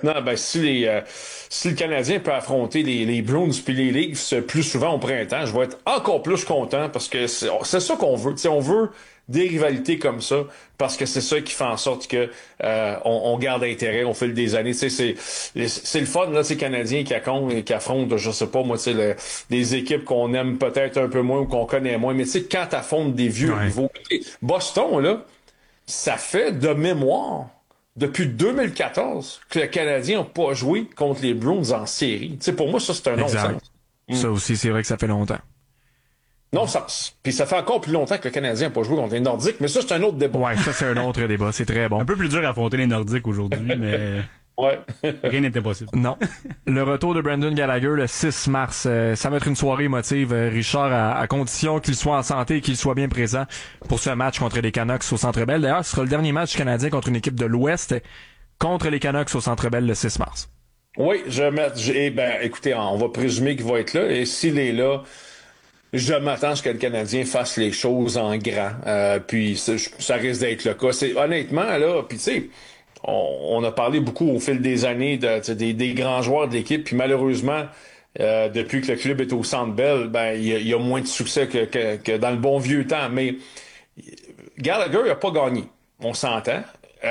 Non, ben si le Canadien peut affronter les Bruins puis les Leafs plus souvent au printemps, je vais être encore plus content parce que c'est ça qu'on veut. Tu sais, on veut des rivalités comme ça parce que c'est ça qui fait en sorte que on garde intérêt au fil des années. Tu sais, c'est le fun là, ces Canadiens qui affrontent, je sais pas moi, tu sais, des équipes qu'on aime peut-être un peu moins ou qu'on connaît moins. Mais tu sais, quand t'affrontes des vieux Ouais. rivaux, Boston là, ça fait de mémoire. Depuis 2014 que le Canadien n'a pas joué contre les Bruins en série. Tu sais, pour moi, ça, c'est un Exact. non-sens. Ça aussi, c'est vrai que ça fait longtemps. Non-sens. Puis ça fait encore plus longtemps que le Canadien n'a pas joué contre les Nordiques, mais ça, c'est un autre débat. Ouais, ça, c'est un autre débat. C'est très bon. Un peu plus dur à affronter les Nordiques aujourd'hui, mais Ouais. rien n'était possible. Non. Le retour de Brendan Gallagher le 6 mars, ça va être une soirée émotive, Richard, à condition qu'il soit en santé et qu'il soit bien présent pour ce match contre les Canucks au Centre Bell. D'ailleurs, ce sera le dernier match canadien contre une équipe de l'Ouest contre les Canucks au Centre Bell le 6 mars. Oui, écoutez, on va présumer qu'il va être là, et s'il est là, je m'attends à ce que le Canadien fasse les choses en grand. Puis ça risque d'être le cas. C'est honnêtement là, puis tu sais, on a parlé beaucoup au fil des années des grands joueurs de l'équipe, puis malheureusement, depuis que le club est au Centre Bell, ben il y a moins de succès que dans le bon vieux temps. Mais Gallagher n'a pas gagné, on s'entend.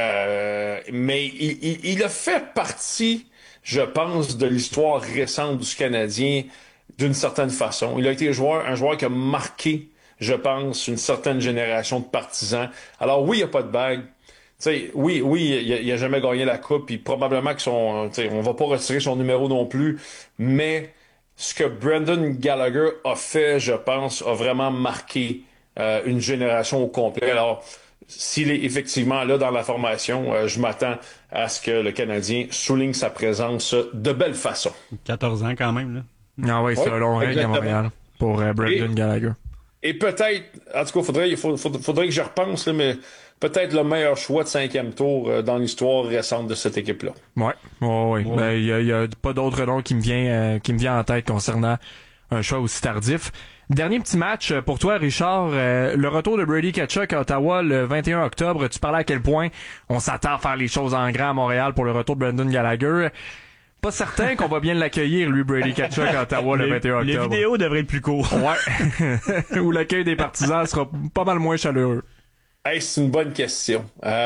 Mais il a fait partie, je pense, de l'histoire récente du Canadien d'une certaine façon. Il a été un joueur qui a marqué, je pense, une certaine génération de partisans. Alors oui, il n'y a pas de bague. T'sais, oui, il a jamais gagné la coupe, puis probablement que on va pas retirer son numéro non plus, mais ce que Brendan Gallagher a fait, je pense, a vraiment marqué une génération au complet. Alors, s'il est effectivement là dans la formation, je m'attends à ce que le Canadien souligne sa présence de belle façon. 14 ans quand même, là. Ah oui, c'est Oui, un long règne à exactement. Montréal pour Brendan Gallagher. Et peut-être, en tout cas, faudrait que je repense, là, mais peut-être le meilleur choix de 5e tour dans l'histoire récente de cette équipe-là. Ouais, ouais. Ben, y a pas d'autre nom qui me vient en tête concernant un choix aussi tardif. Dernier petit match pour toi, Richard. Le retour de Brady Tkachuk à Ottawa le 21 octobre. Tu parlais à quel point on s'attend à faire les choses en grand à Montréal pour le retour de Brendan Gallagher. Pas certain qu'on va bien l'accueillir, lui, Brady Tkachuk à Ottawa le 21 octobre. Les vidéos devraient être plus courtes. Ouais. Où l'accueil des partisans sera pas mal moins chaleureux. Hey, c'est une bonne question.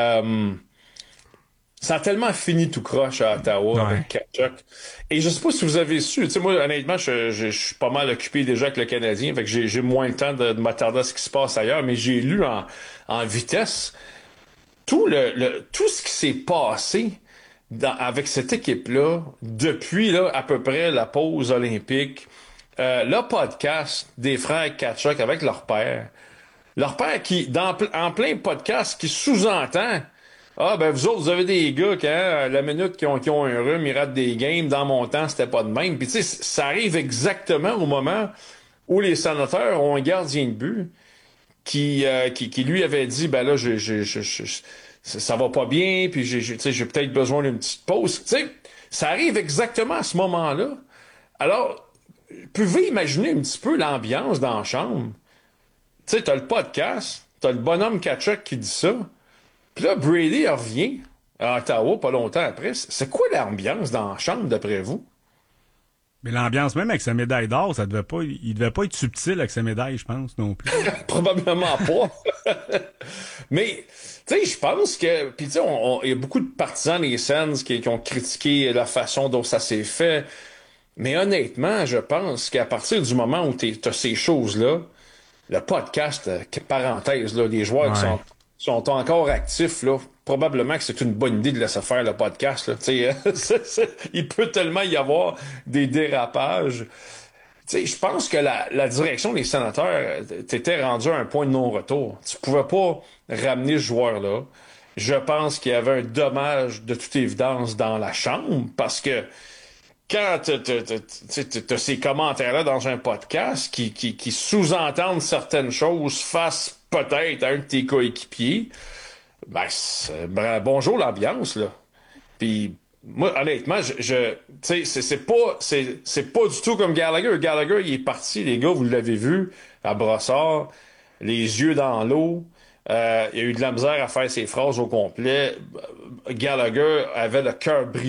Ça a tellement fini tout croche à Ottawa avec Tkachuk. Et je sais pas si vous avez su, tu sais, moi, honnêtement, je suis pas mal occupé déjà avec le Canadien, fait que j'ai moins le temps de m'attarder à ce qui se passe ailleurs, mais j'ai lu en vitesse tout ce qui s'est passé avec cette équipe-là depuis là, à peu près la pause olympique. Le podcast des frères Tkachuk avec leur père. Leur père qui, en plein podcast, qui sous-entend: ah, ben, vous autres, vous avez des gars qui, à la minute qui ont un rhume, ils ratent des games. Dans mon temps, c'était pas de même. Puis, tu sais, ça arrive exactement au moment où les Sénateurs ont un gardien de but qui lui avait dit, ben là, ça va pas bien, puis tu sais, j'ai peut-être besoin d'une petite pause. Tu sais, ça arrive exactement à ce moment-là. Alors, pouvez imaginer un petit peu l'ambiance dans la chambre. Tu sais, t'as le podcast, t'as le bonhomme Tkachuk qui dit ça. Puis là, Brady revient à Ottawa pas longtemps après. C'est quoi l'ambiance dans la chambre, d'après vous? Mais l'ambiance, même avec sa médaille d'or, il devait pas être subtil avec sa médaille, je pense, non plus. Probablement pas. Mais, tu sais, je pense que... Puis, tu sais, il y a beaucoup de partisans des Sens qui ont critiqué la façon dont ça s'est fait. Mais honnêtement, je pense qu'à partir du moment où t'as ces choses-là, le podcast, parenthèse, là, les joueurs qui sont encore actifs, là, probablement que c'est une bonne idée de laisser faire le podcast. Là. Il peut tellement y avoir des dérapages. Je pense que la direction des Sénateurs t'était rendue à un point de non-retour. Tu pouvais pas ramener ce joueur-là. Je pense qu'il y avait un dommage de toute évidence dans la chambre, parce que quand t'as ces commentaires-là dans un podcast qui sous-entendent certaines choses face peut-être à un de tes coéquipiers, bonjour l'ambiance, là. Puis moi, honnêtement, tu sais, c'est pas du tout comme Gallagher. Gallagher, il est parti, les gars, vous l'avez vu, à Brossard, les yeux dans l'eau. Il a eu de la misère à faire ses phrases au complet. Gallagher avait le cœur brisé.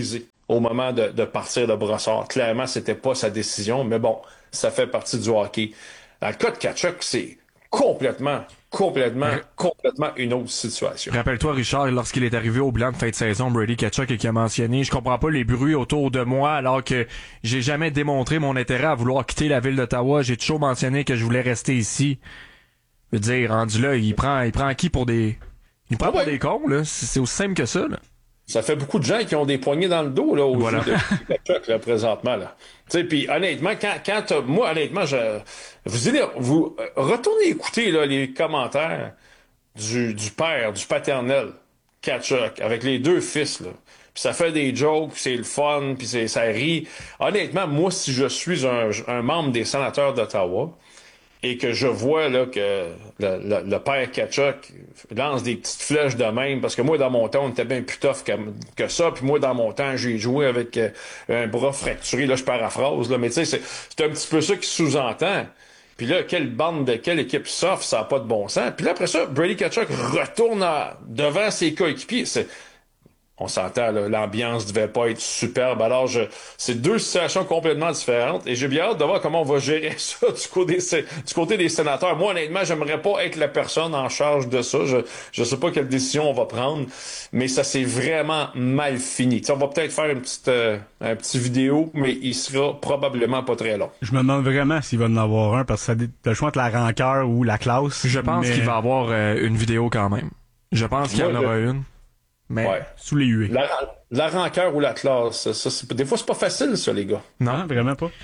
au moment de partir de Brossard. Clairement, c'était pas sa décision, mais bon, ça fait partie du hockey. Dans le cas de Tkachuk, c'est complètement une autre situation. Rappelle-toi, Richard, lorsqu'il est arrivé au blanc de fin de saison, Brady Tkachuk, et qui a mentionné « Je comprends pas les bruits autour de moi alors que j'ai jamais démontré mon intérêt à vouloir quitter la ville d'Ottawa. J'ai toujours mentionné que je voulais rester ici. » Je veux dire, rendu là, il prend qui pour des... Il prend pour des cons, là. C'est aussi simple que ça, là. Ça fait beaucoup de gens qui ont des poignées dans le dos, là, aussi, voilà. de Tkachuk, là, présentement, là. Tu sais, puis honnêtement, moi, honnêtement, vous retournez écouter, là, les commentaires du père, du paternel, Tkachuk, avec les deux fils, là. Puis ça fait des jokes, puis c'est le fun, puis ça rit. Honnêtement, moi, si je suis un membre des sénateurs d'Ottawa, et que je vois là que le père Tkachuk lance des petites flèches de même, parce que moi, dans mon temps, on était bien plus tough que ça, puis moi, dans mon temps, j'ai joué avec un bras fracturé, là, je paraphrase, là, mais tu sais, c'est un petit peu ça qui sous-entend. Puis là, quelle équipe soft, ça n'a pas de bon sens. Puis là, après ça, Brady Tkachuk retourne devant ses coéquipiers. On s'entend, là, l'ambiance devait pas être superbe. Alors, c'est deux situations complètement différentes. Et j'ai bien hâte de voir comment on va gérer ça du côté des sénateurs. Moi, honnêtement, j'aimerais pas être la personne en charge de ça. Je sais pas quelle décision on va prendre, mais ça s'est vraiment mal fini. T'sais, on va peut-être faire un petit vidéo, mais il sera probablement pas très long. Je me demande vraiment s'il va en avoir un, parce que t'as le choix entre la rancœur ou la classe. Je pense qu'il va avoir une vidéo quand même. Je pense qu'il y en aura une. Mais sous les huées. La rancœur ou la classe, des fois, c'est pas facile, ça, les gars. Non, vraiment pas.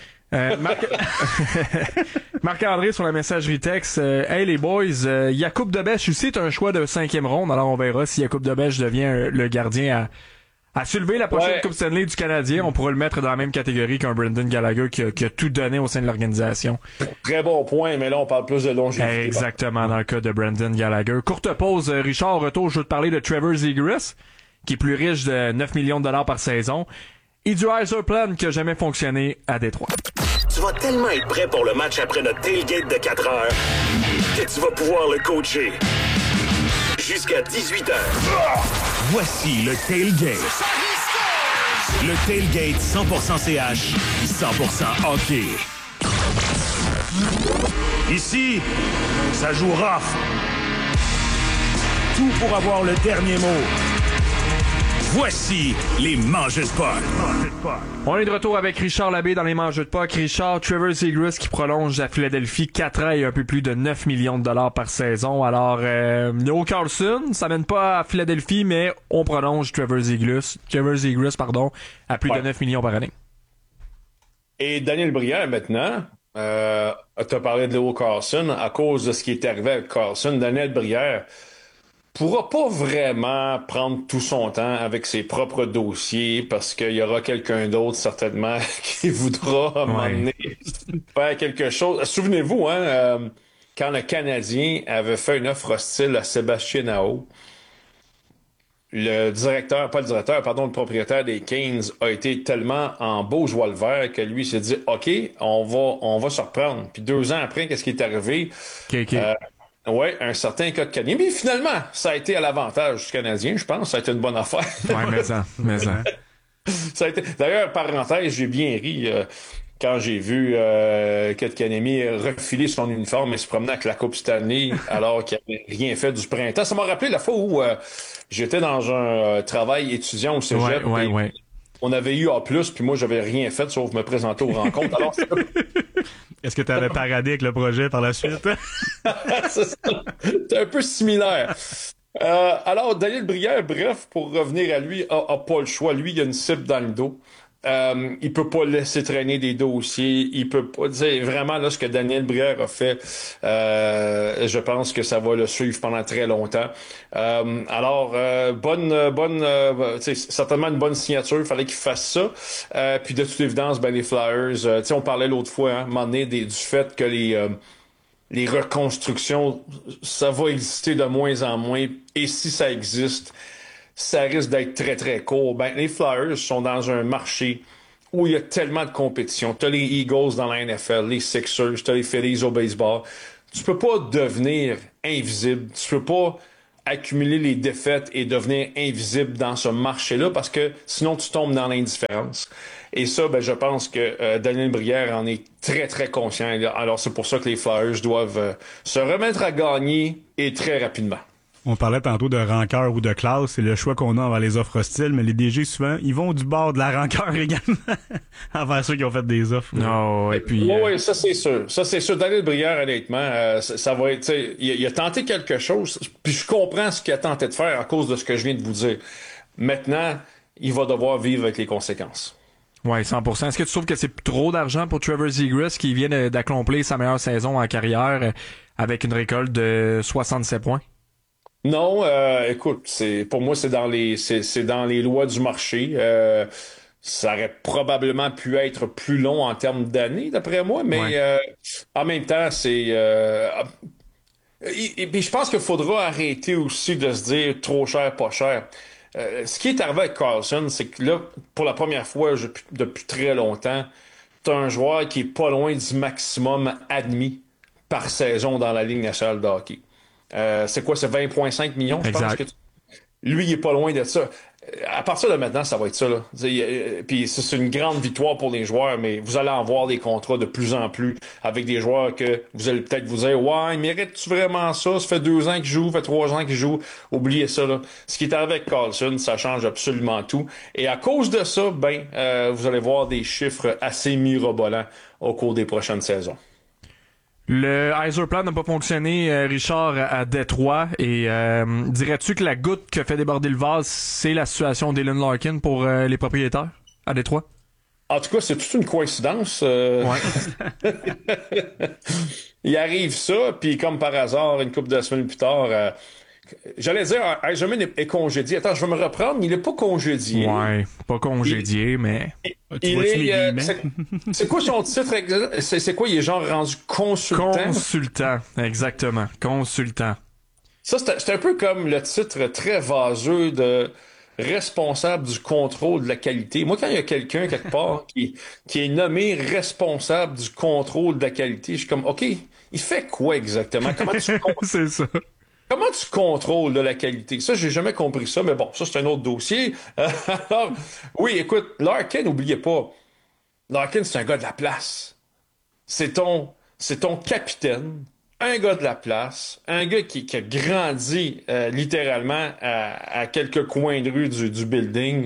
Marc-André sur la messagerie texte. Hey les boys, Jakub Dobeš aussi est un choix de 5e ronde. Alors on verra si Jakub Dobeš devient le gardien à soulever la prochaine Coupe Stanley du Canadien. On pourra le mettre dans la même catégorie qu'un Brendan Gallagher qui a tout donné au sein de l'organisation. Très bon point, mais là on parle plus de longévité. Exactement, dans le cas de Brendan Gallagher. Courte pause, Richard, retour, je veux te parler de Trevor Zegras, qui est plus riche de 9 millions de dollars par saison, et du Yzerplan qui a jamais fonctionné à Détroit. Tu vas tellement être prêt pour le match après notre tailgate de 4 heures que tu vas pouvoir le coacher jusqu'à 18h. Voici le tailgate. Le tailgate 100% CH, 100% hockey. Ici, ça joue rough. Tout pour avoir le dernier mot. Voici les Mangeux de Puck. On est de retour avec Richard Labbé dans les Mangeux de Puck. Richard, Trevor Zegras qui prolonge à Philadelphie 4 ans et un peu plus de 9 millions de dollars par saison. Alors, No Carlson, ça mène pas à Philadelphie, mais on prolonge Trevor Zegras, à plus de 9 millions par année. Et Daniel Brière, maintenant, t'as parlé de Leo Carlson. À cause de ce qui est arrivé avec Carlson, Daniel Brière pourra pas vraiment prendre tout son temps avec ses propres dossiers parce qu'il y aura quelqu'un d'autre certainement qui voudra m'emmener faire quelque chose. Souvenez-vous, quand le Canadien avait fait une offre hostile à Sébastien Aho, le propriétaire des Canes a été tellement en beau joie le vert que lui s'est dit « OK, on va se reprendre ». Puis 2 ans après, qu'est-ce qui est arrivé? Un certain cas de Canadien. Mais finalement, ça a été à l'avantage du Canadien, je pense. Ça a été une bonne affaire. Mais ça a été... D'ailleurs, parenthèse, j'ai bien ri quand j'ai vu Kotkaniemi refiler son uniforme et se promener avec la Coupe Stanley alors qu'il n'avait rien fait du printemps. Ça m'a rappelé la fois où j'étais dans un travail étudiant au cégep. On avait eu A+, puis moi, j'avais rien fait sauf me présenter aux rencontres. Alors, est-ce que tu avais paradé avec le projet par la suite? C'est un peu similaire. Alors, Daniel Brière, bref, pour revenir à lui, a pas le choix. Lui, il a une cible dans le dos. Il peut pas laisser traîner des dossiers. Il peut pas dire vraiment là ce que Daniel Brière a fait. Je pense que ça va le suivre pendant très longtemps. Alors, certainement une bonne signature. Il fallait qu'il fasse ça. Puis de toute évidence, les Flyers. On parlait l'autre fois, à un moment donné, du fait que les reconstructions, ça va exister de moins en moins. Et si ça existe, ça risque d'être très, très court. Les Flyers sont dans un marché où il y a tellement de compétition. T'as les Eagles dans la NFL, les Sixers, t'as les Phillies au baseball. Tu peux pas devenir invisible. Tu peux pas accumuler les défaites et devenir invisible dans ce marché-là parce que sinon tu tombes dans l'indifférence. Et ça, ben, je pense que Daniel Brière en est très, très conscient. Alors, c'est pour ça que les Flyers doivent se remettre à gagner et très rapidement. On parlait tantôt de rancœur ou de classe, c'est le choix qu'on a envers les offres hostiles, mais les DG, souvent, ils vont du bord de la rancœur également envers ceux qui ont fait des offres. Non, et puis... Oui, ça c'est sûr. Ça c'est sûr. Daniel Brière, honnêtement, ça va être... Il a tenté quelque chose, puis je comprends ce qu'il a tenté de faire à cause de ce que je viens de vous dire. Maintenant, il va devoir vivre avec les conséquences. Ouais, 100%. Est-ce que tu trouves que c'est trop d'argent pour Trevor Zegras qui vient d'accomplir sa meilleure saison en carrière avec une récolte de 67 points? Non, écoute, pour moi c'est dans les lois du marché. Ça aurait probablement pu être plus long en termes d'années, d'après moi, mais en même temps, et puis je pense qu'il faudra arrêter aussi de se dire trop cher, pas cher. Ce qui est arrivé avec Karlsson, c'est que là, pour la première fois depuis très longtemps, t'as un joueur qui est pas loin du maximum admis par saison dans la Ligue nationale de hockey. C'est quoi, c'est 20,5 millions, je pense que lui, il est pas loin de ça. À partir de maintenant, ça va être ça, là. Puis c'est une grande victoire pour les joueurs, mais vous allez en voir des contrats de plus en plus avec des joueurs que vous allez peut-être vous dire, ouais, mérite-tu vraiment ça? Ça fait 2 ans qu'il joue, ça fait 3 ans qu'il joue. Oubliez ça, là. Ce qui est arrivé avec Karlsson, ça change absolument tout. Et à cause de ça, vous allez voir des chiffres assez mirobolants au cours des prochaines saisons. Le Yzerplan n'a pas fonctionné, Richard, à Détroit. Et dirais-tu que la goutte qui a fait déborder le vase, c'est la situation d'Dylan Larkin pour les propriétaires à Détroit? En tout cas, c'est toute une coïncidence. Ouais. Il arrive ça, puis comme par hasard, une couple de semaines plus tard, j'allais dire, Yzerman est congédié. Attends, je vais me reprendre. Il n'est pas congédié. Ouais, pas congédié, mais... C'est quoi son titre exact? C'est quoi? Il est genre rendu consultant? Consultant, exactement. Consultant. Ça, c'est un peu comme le titre très vaseux de responsable du contrôle de la qualité. Moi, quand il y a quelqu'un quelque part qui est nommé responsable du contrôle de la qualité, je suis comme, OK, il fait quoi exactement? Comment tu C'est ça. Comment tu contrôles de la qualité? Ça, j'ai jamais compris ça, mais bon, ça, c'est un autre dossier. Alors, oui, écoute, Larkin, n'oubliez pas, Larkin, c'est un gars de la place. C'est ton capitaine, un gars de la place, un gars qui a grandi littéralement à quelques coins de rue du building.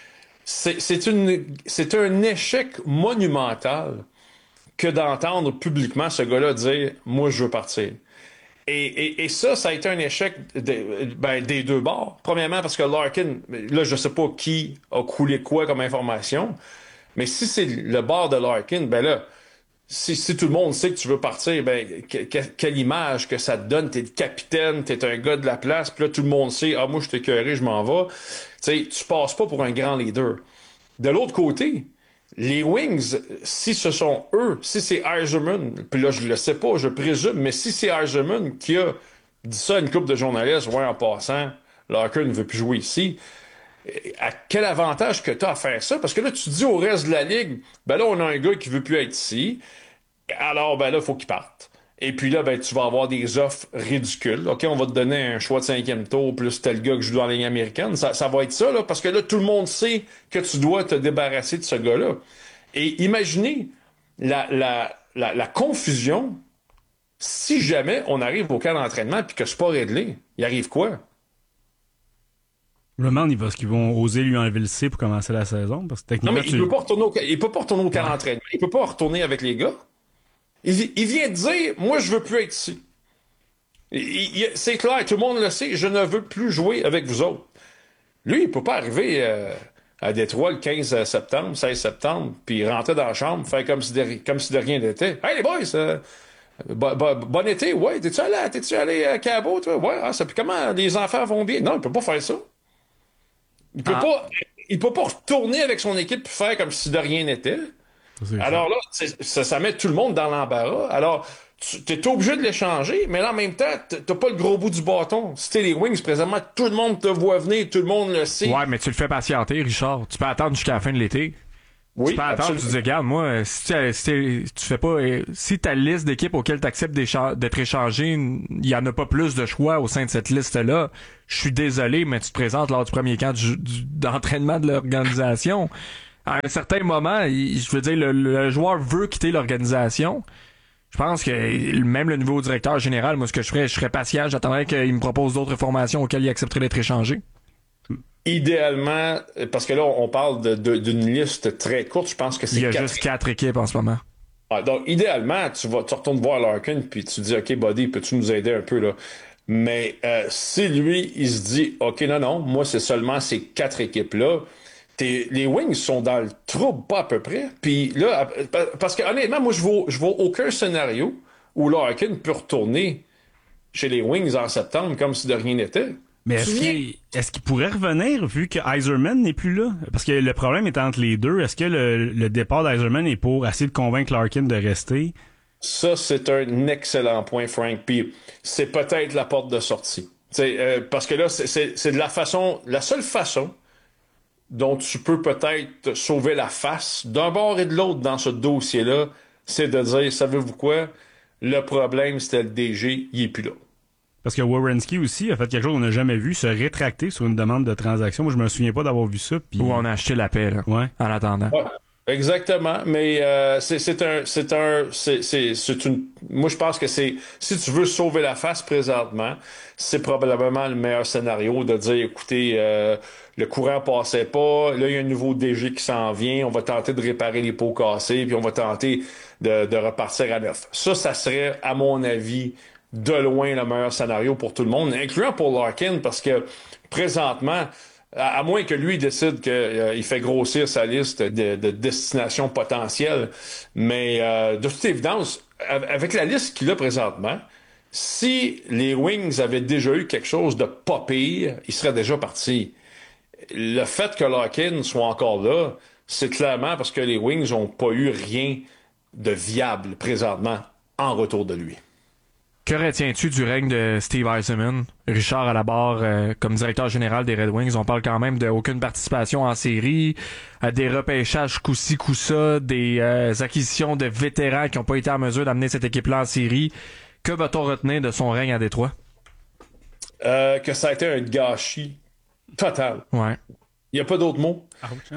C'est un échec monumental que d'entendre publiquement ce gars-là dire « Moi, je veux partir ». Et ça a été un échec des deux bords. Premièrement, parce que Larkin, là, je sais pas qui a coulé quoi comme information, mais si c'est le bord de Larkin, ben là, si tout le monde sait que tu veux partir, quelle image que ça te donne? T'es le capitaine, t'es un gars de la place, puis là, tout le monde sait, ah, moi, je t'ai écœuré, je m'en vais. Tu sais, tu passes pas pour un grand leader. De l'autre côté, les Wings, si ce sont eux, si c'est Yzerman, puis là, je le sais pas, je présume, mais si c'est Yzerman qui a dit ça à une couple de journalistes, ouais, en passant, Larkin ne veut plus jouer ici, à quel avantage que tu as à faire ça? Parce que là, tu dis au reste de la Ligue, ben là, on a un gars qui veut plus être ici, alors, ben là, il faut qu'il parte. Et puis là, ben, tu vas avoir des offres ridicules. OK, on va te donner un choix de 5e tour plus tel gars que joue dans la Ligue américaine. Ça va être ça, là, parce que là, tout le monde sait que tu dois te débarrasser de ce gars-là. Et imaginez la confusion si jamais on arrive au camp d'entraînement puis que c'est pas réglé. Il arrive quoi? Je me demande est-ce qu'ils vont oser lui enlever le C pour commencer la saison. Parce que techniquement, non, mais il peut pas retourner au camp d'entraînement. Il peut pas retourner avec les gars. Il vient de dire, moi, je veux plus être ici. C'est clair, tout le monde le sait, je ne veux plus jouer avec vous autres. Lui, il peut pas arriver à Détroit le 15 septembre, 16 septembre, puis rentrer dans la chambre, faire comme si de rien n'était. Hey, les boys, bon été, ouais, t'es-tu allé à Cabo, toi? Ouais, ça, puis comment les enfants vont bien? Non, il peut pas faire ça. Il peut pas retourner avec son équipe puis faire comme si de rien n'était. Alors là, ça met tout le monde dans l'embarras. Alors, t'es obligé de l'échanger, mais là, en même temps, t'as pas le gros bout du bâton. Si t'es les Wings, présentement, tout le monde te voit venir, tout le monde le sait. Ouais, mais tu le fais patienter, Richard. Tu peux attendre jusqu'à la fin de l'été. Oui, tu peux attendre, absolument. tu dis, regarde, moi, tu fais pas, si ta liste d'équipes auxquelles tu acceptes d'être échangé, il y en a pas plus de choix au sein de cette liste-là. Je suis désolé, mais tu te présentes lors du premier camp d'entraînement de l'organisation. À un certain moment, je veux dire, le joueur veut quitter l'organisation. Je pense que même le nouveau directeur général, moi, ce que je serais patient, j'attendrais qu'il me propose d'autres formations auxquelles il accepterait d'être échangé. Idéalement, parce que là, on parle d'une liste très courte, je pense que c'est Il y a 4. juste 4 équipes en ce moment. Ah, donc, idéalement, tu retournes voir Larkin, puis tu dis, OK, buddy, peux-tu nous aider un peu, là? Mais si lui, il se dit, OK, non, moi, c'est seulement ces 4 équipes-là, les Wings sont dans le trouble, pas à peu près. Puis là, parce que honnêtement, moi, je vois aucun scénario où Larkin peut retourner chez les Wings en septembre comme si de rien n'était. Mais est-ce qu'il pourrait revenir vu que Yzerman n'est plus là? Parce que le problème est entre les deux. Est-ce que le départ d'Yzerman est pour essayer de convaincre Larkin de rester? Ça, c'est un excellent point, Frank. Puis c'est peut-être la porte de sortie. Parce que là, c'est de la seule façon dont tu peux peut-être sauver la face d'un bord et de l'autre dans ce dossier-là, c'est de dire, savez-vous quoi? Le problème, c'était le DG, il est plus là. Parce que Werenski aussi a fait quelque chose qu'on n'a jamais vu, se rétracter sur une demande de transaction. Moi, je me souviens pas d'avoir vu ça. Puis... Où on a acheté la paix, là, ouais. en attendant. Ouais, exactement. Mais moi, je pense que si tu veux sauver la face présentement, c'est probablement le meilleur scénario de dire, écoutez, le courant passait pas, là, il y a un nouveau DG qui s'en vient, on va tenter de réparer les pots cassés, puis on va tenter de repartir à neuf. Ça serait, à mon avis, de loin le meilleur scénario pour tout le monde, incluant pour Larkin, parce que présentement, à moins que lui décide qu'il fait grossir sa liste de destinations potentielles, mais de toute évidence, avec la liste qu'il a présentement, si les Wings avaient déjà eu quelque chose de pas pire, ils seraient déjà partis. Le fait que Larkin soit encore là, c'est clairement parce que les Wings n'ont pas eu rien de viable présentement en retour de lui. Que retiens-tu du règne de Steve Yzerman? Richard à la barre comme directeur général des Red Wings. On parle quand même d'aucune participation en série, des repêchages coup-ci, coup-ça, des acquisitions de vétérans qui n'ont pas été en mesure d'amener cette équipe-là en série. Que va-t-on retenir de son règne à Détroit? Que ça a été un gâchis total. Ouais. Il n'y a pas d'autre mot.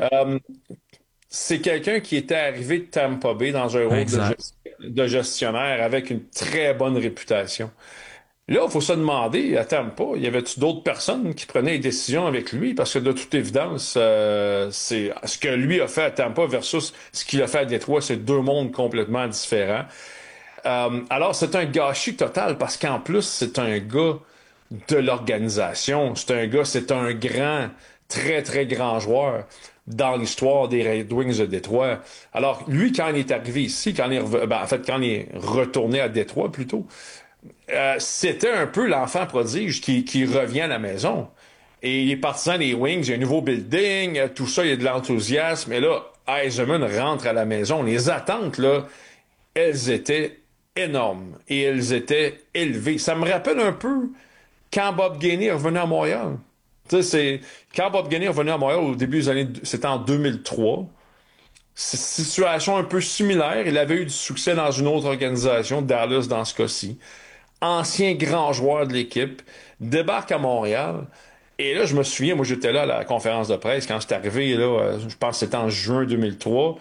C'est quelqu'un qui était arrivé de Tampa Bay dans un rôle de gestionnaire avec une très bonne réputation. Là, il faut se demander, à Tampa, y avait-tu d'autres personnes qui prenaient des décisions avec lui? Parce que de toute évidence, c'est ce que lui a fait à Tampa versus ce qu'il a fait à Détroit, c'est deux mondes complètement différents. Alors, c'est un gâchis total parce qu'en plus, c'est un gars de l'organisation. C'est un grand, très, très grand joueur dans l'histoire des Red Wings de Détroit. Alors, lui, quand il est arrivé ici, quand il est retourné à Détroit plutôt, c'était un peu l'enfant prodige qui revient à la maison. Et les partisans des Wings, il y a un nouveau building, tout ça, il y a de l'enthousiasme. Et là, Yzerman rentre à la maison. Les attentes, là, elles étaient énormes et elles étaient élevées. Ça me rappelle un peu quand Bob Gainey est revenu à Montréal. Tu sais, quand Bob Gainey est revenu à Montréal au début des années... C'était en 2003. C'est une situation un peu similaire. Il avait eu du succès dans une autre organisation, Dallas dans ce cas-ci. Ancien grand joueur de l'équipe, débarque à Montréal. Et là, je me souviens, moi j'étais là à la conférence de presse quand c'est arrivé, là, je pense que c'était en juin 2003.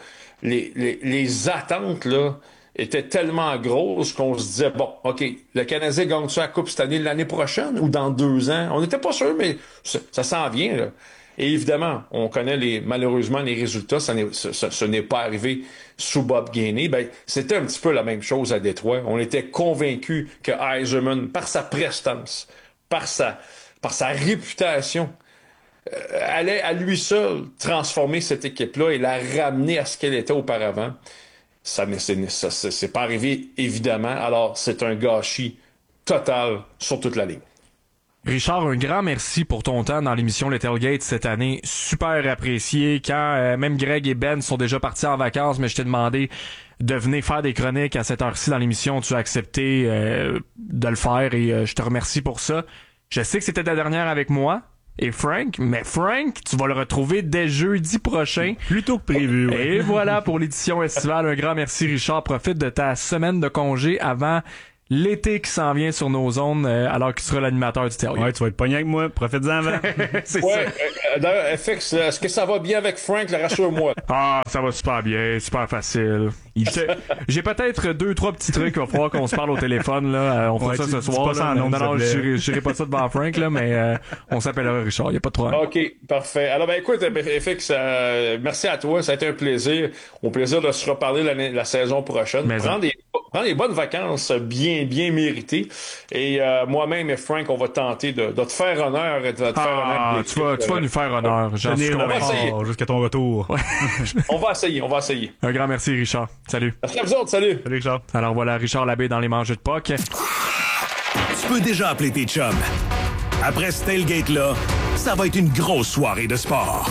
Les attentes, là, étaient tellement grosses qu'on se disait, bon, OK, le Canadien gagne-tu la Coupe cette année, l'année prochaine ou dans 2 ans? On n'était pas sûr, mais ça s'en vient, là. Et évidemment, on connaît malheureusement les résultats. Ce n'est pas arrivé sous Bob Gainey. Ben, c'était un petit peu la même chose à Détroit. On était convaincus que Yzerman, par sa prestance, par sa réputation, allait à lui seul transformer cette équipe-là et la ramener à ce qu'elle était auparavant. Ça c'est pas arrivé, évidemment. Alors, c'est un gâchis total sur toute la ligne. Richard, un grand merci pour ton temps dans l'émission Le Tailgate cette année. Super apprécié. Quand même Greg et Ben sont déjà partis en vacances, mais je t'ai demandé de venir faire des chroniques à cette heure-ci dans l'émission. Tu as accepté de le faire et je te remercie pour ça. Je sais que c'était ta dernière avec moi, et Frank. Mais Frank, tu vas le retrouver dès jeudi prochain. Plus tôt que prévu. Ouais. Et voilà pour l'édition estivale. Un grand merci, Richard. Profite de ta semaine de congé avant l'été qui s'en vient sur nos zones, alors qu'il sera l'animateur du Tailgate. Ouais, tu vas être pogné avec moi. Profite-en avant. C'est Ouais, ça. d'ailleurs, FX, est-ce que ça va bien avec Frank? Rassure-moi. Ah, ça va super bien, super facile. J'ai peut-être 2-3 petits trucs qu'il va falloir qu'on se parle au téléphone, là. On fera ça ce soir. Pas ça en non, ondes, non, s'il te plaît. je dirai pas ça devant Frank, là, mais on s'appellera Richard, y a pas de problème. OK, parfait. Alors, ben écoute, FX, merci à toi. Ça a été un plaisir. Au plaisir de se reparler la saison prochaine. Mais Prends des bonnes vacances bien méritées. Et moi-même et Frank, on va tenter de te faire honneur. Et de te faire honneur Tu vas nous faire honneur. J'en suis Tenir le convaincu. record jusqu'à ton retour. On va essayer. Un grand merci, Richard. Salut. Merci à vous autres, salut. Salut, Richard. Alors voilà, Richard Labbé dans les manches de POC. Tu peux déjà appeler tes chums. Après ce tailgate-là, ça va être une grosse soirée de sport.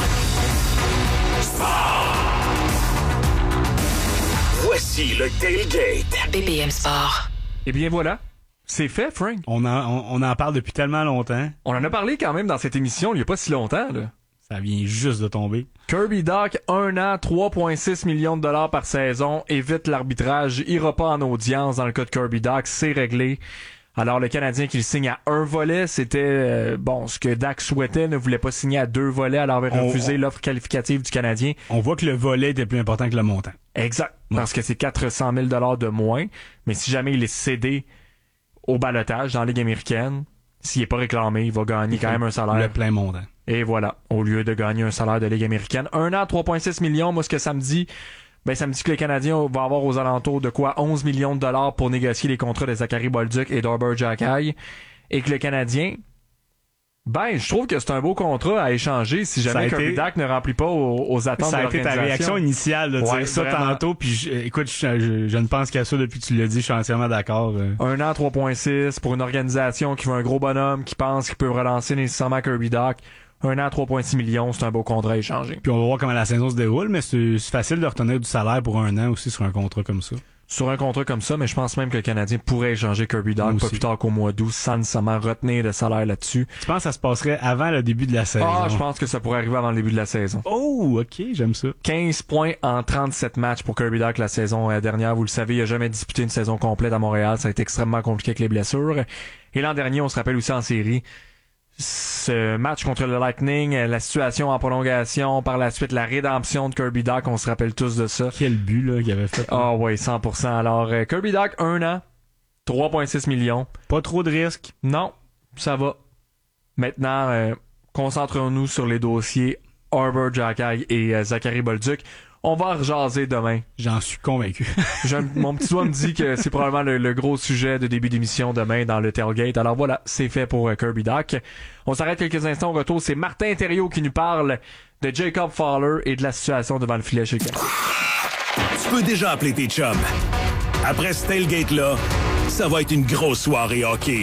Voici le tailgate. BPM Sport. Eh bien voilà, c'est fait, Frank. On en parle depuis tellement longtemps. On en a parlé quand même dans cette émission il y a pas si longtemps, là. Ça vient juste de tomber. Kirby Dach, 1 an, 3,6 millions de dollars par saison, évite l'arbitrage, ira pas en audience dans le cas de Kirby Dach, c'est réglé. Alors le Canadien qui le signe à 1 volet, c'était ce que Dach souhaitait, ne voulait pas signer à 2 volets, alors avait refusé l'offre qualificative du Canadien. On voit que le volet était plus important que le montant. Exact, parce que c'est 400 000 $ de moins, mais si jamais il est cédé au ballottage dans la Ligue américaine, s'il est pas réclamé, il va gagner quand même un salaire. Le plein montant. Et voilà, au lieu de gagner un salaire de Ligue américaine. 1 an, 3,6 millions, moi ce que ça me dit, ça me dit que les Canadiens vont avoir aux alentours de 11 millions de dollars pour négocier les contrats de Zachary Bolduc et d'Arber Xhekaj. Et que le Canadien, je trouve que c'est un beau contrat à échanger si jamais Kirby Dach ne remplit pas aux attentes de Ça a été l'organisation. ta réaction initiale de dire ça vraiment. tantôt, puis écoute, je ne pense qu'à ça depuis que tu l'as dit, je suis entièrement d'accord. 1 an, 3,6 pour une organisation qui veut un gros bonhomme, qui pense qu'il peut relancer nécessairement Kirby Dach. 1 an, 3,6 millions, c'est un beau contrat à échanger. Puis on va voir comment la saison se déroule, mais c'est facile de retenir du salaire pour 1 an aussi sur un contrat comme ça. Sur un contrat comme ça, mais je pense même que le Canadien pourrait échanger Kirby Dach pas plus tard qu'au mois d'août sans nécessairement retenir de salaire là-dessus. Tu penses que ça se passerait avant le début de la saison? Je pense que ça pourrait arriver avant le début de la saison. Oh, ok, j'aime ça. 15 points en 37 matchs pour Kirby Dach la saison dernière. Vous le savez, il a jamais disputé une saison complète à Montréal. Ça a été extrêmement compliqué avec les blessures. Et l'an dernier, on se rappelle aussi en série, ce match contre le Lightning, la situation en prolongation, par la suite la rédemption de Kirby Dach, on se rappelle tous de ça. Quel but là qu'il avait fait. Ah oui, 100%. Alors Kirby Dach, 1 an, 3,6 millions. Pas trop de risques. Non, ça va. Maintenant, concentrons-nous sur les dossiers Arber Xhekaj et Zachary Bolduc. On va en rejaser demain. J'en suis convaincu. Mon petit doigt me dit que c'est probablement le gros sujet de début d'émission demain dans le tailgate. Alors voilà, c'est fait pour Kirby Dach. On s'arrête quelques instants au retour. C'est Martin Thériault qui nous parle de Jacob Fowler et de la situation devant le filet chez Canadien. Tu peux déjà appeler tes chums. Après ce tailgate-là, ça va être une grosse soirée hockey.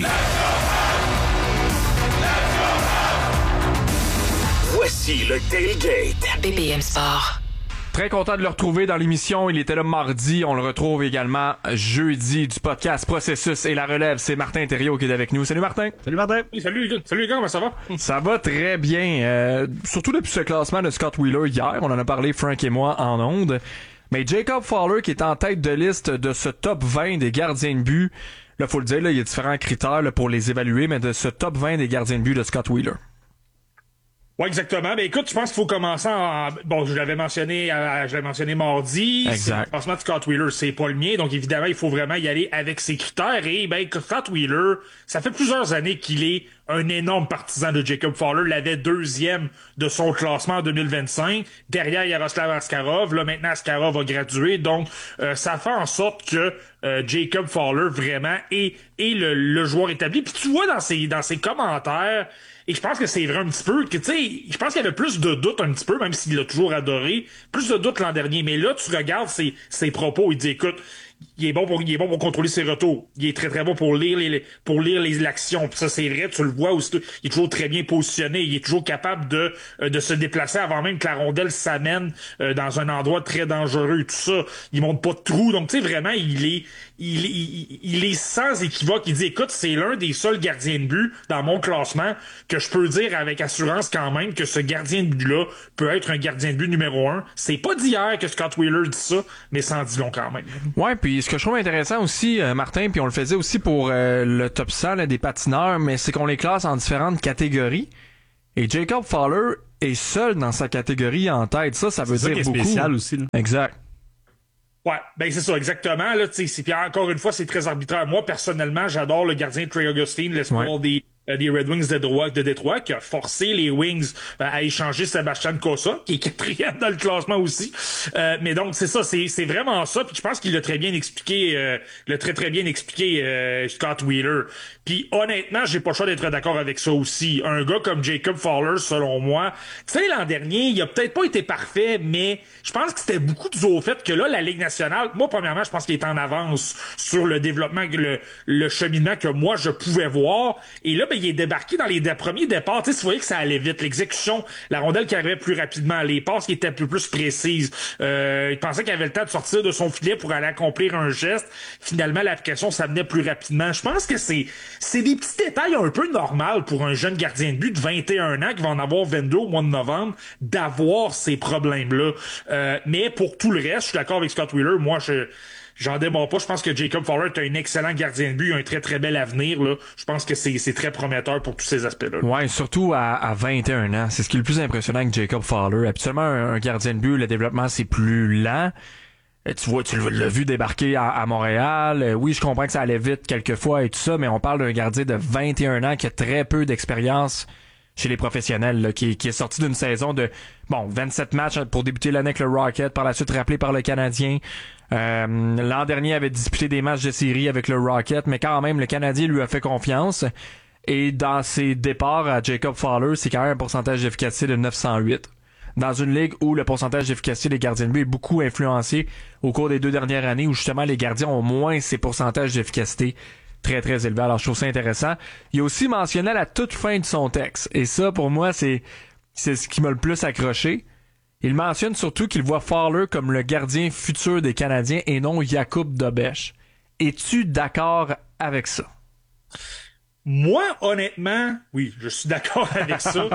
Voici le tailgate. BPM Sport. Très content de le retrouver dans l'émission. Il était là mardi. On le retrouve également jeudi du podcast Processus et la relève. C'est Martin Thériault qui est avec nous. Salut Martin. Salut Martin. Salut les gars, comment ça va? Ça va très bien. Surtout depuis ce classement de Scott Wheeler hier. On en a parlé, Frank et moi, en ondes. Mais Jacob Fowler qui est en tête de liste de ce top 20 des gardiens de but. Là, faut le dire, là, il y a différents critères là, pour les évaluer, mais de ce top 20 des gardiens de but de Scott Wheeler. Ouais, exactement. Ben écoute, je pense qu'il faut commencer je l'avais mentionné mardi. Exact. Le classement de Scott Wheeler, c'est pas le mien, donc évidemment, il faut vraiment y aller avec ses critères. Et Scott Wheeler, ça fait plusieurs années qu'il est un énorme partisan de Jacob Fowler. L'avait 2e de son classement en 2025. Derrière Yaroslav Askarov. Là, maintenant, Askarov a gradué. Donc, ça fait en sorte que Jacob Fowler, vraiment, est le joueur établi. Puis tu vois dans ses commentaires, et je pense que c'est vrai un petit peu, que tu sais, je pense qu'il y avait plus de doutes un petit peu, même s'il l'a toujours adoré, plus de doutes l'an dernier. Mais là, tu regardes ses propos, il dit, écoute, il est bon pour contrôler ses retours. Il est très très bon pour lire l'action. Puis ça c'est vrai, tu le vois aussi. Il est toujours très bien positionné. Il est toujours capable de se déplacer avant même que la rondelle s'amène dans un endroit très dangereux. Tout ça, il monte pas de trou. Donc tu sais vraiment, il est sans équivoque. Il dit écoute, c'est l'un des seuls gardiens de but dans mon classement que je peux dire avec assurance quand même que ce gardien de but là peut être un gardien de but numéro 1. C'est pas d'hier que Scott Wheeler dit ça, mais ça en dit long quand même. Ouais, puis ce que je trouve intéressant aussi, Martin, puis on le faisait aussi pour le top 100 là, des patineurs, mais c'est qu'on les classe en différentes catégories. Et Jacob Fowler est seul dans sa catégorie en tête. Ça veut dire beaucoup. C'est spécial aussi. Là. Exact. Ouais, ben c'est ça, exactement. Là, puis encore une fois, c'est très arbitraire. Moi, personnellement, j'adore le gardien Trey Augustine, l'espoir des Red Wings de Détroit, qui a forcé les Wings à échanger Sebastian Cossa, qui est 4e dans le classement aussi. Mais donc, c'est ça, c'est vraiment ça. Puis je pense qu'il l'a très bien expliqué, Scott Wheeler. Puis honnêtement, j'ai pas le choix d'être d'accord avec ça aussi. Un gars comme Jacob Fowler, selon moi, tu sais, l'an dernier, il a peut-être pas été parfait, mais je pense que c'était beaucoup dû au fait que là, la Ligue nationale, moi, premièrement, je pense qu'il est en avance sur le développement, le cheminement que moi, je pouvais voir. Et là, ben, il est débarqué dans les premiers départs. Tu sais, tu voyais que ça allait vite. L'exécution, la rondelle qui arrivait plus rapidement, les passes qui étaient un peu plus précises. Il pensait qu'il avait le temps de sortir de son filet pour aller accomplir un geste. Finalement, l'application s'amenait plus rapidement. Je pense que c'est des petits détails un peu normaux pour un jeune gardien de but de 21 ans qui va en avoir 22 au mois de novembre, d'avoir ces problèmes-là. Mais pour tout le reste, je suis d'accord avec Scott Wheeler. Moi, j'en démords pas. Je pense que Jacob Fowler est un excellent gardien de but. Il a un très, très bel avenir. Là. Je pense que c'est très prometteur pour tous ces aspects-là. Ouais, surtout à 21 ans. C'est ce qui est le plus impressionnant avec Jacob Fowler. Habituellement, un gardien de but, le développement, c'est plus lent. Tu l'as vu débarquer à Montréal. Oui, je comprends que ça allait vite quelquefois et tout ça, mais on parle d'un gardien de 21 ans qui a très peu d'expérience chez les professionnels, là, qui est sorti d'une saison de 27 matchs pour débuter l'année avec le Rocket, par la suite rappelé par le Canadien. L'an dernier avait disputé des matchs de série avec le Rocket, mais quand même, le Canadien lui a fait confiance. Et dans ses départs à Jacob Fowler, c'est quand même un pourcentage d'efficacité de 908. Dans une ligue où le pourcentage d'efficacité des gardiens de but est beaucoup influencé au cours des 2 dernières années, où justement les gardiens ont moins ces pourcentages d'efficacité très très élevés. Alors je trouve ça intéressant. Il a aussi mentionné à la toute fin de son texte, et ça pour moi c'est ce qui m'a le plus accroché. Il mentionne surtout qu'il voit Fowler comme le gardien futur des Canadiens et non Jakub Dobeš. Es-tu d'accord avec ça? Moi, honnêtement, oui, je suis d'accord avec ça.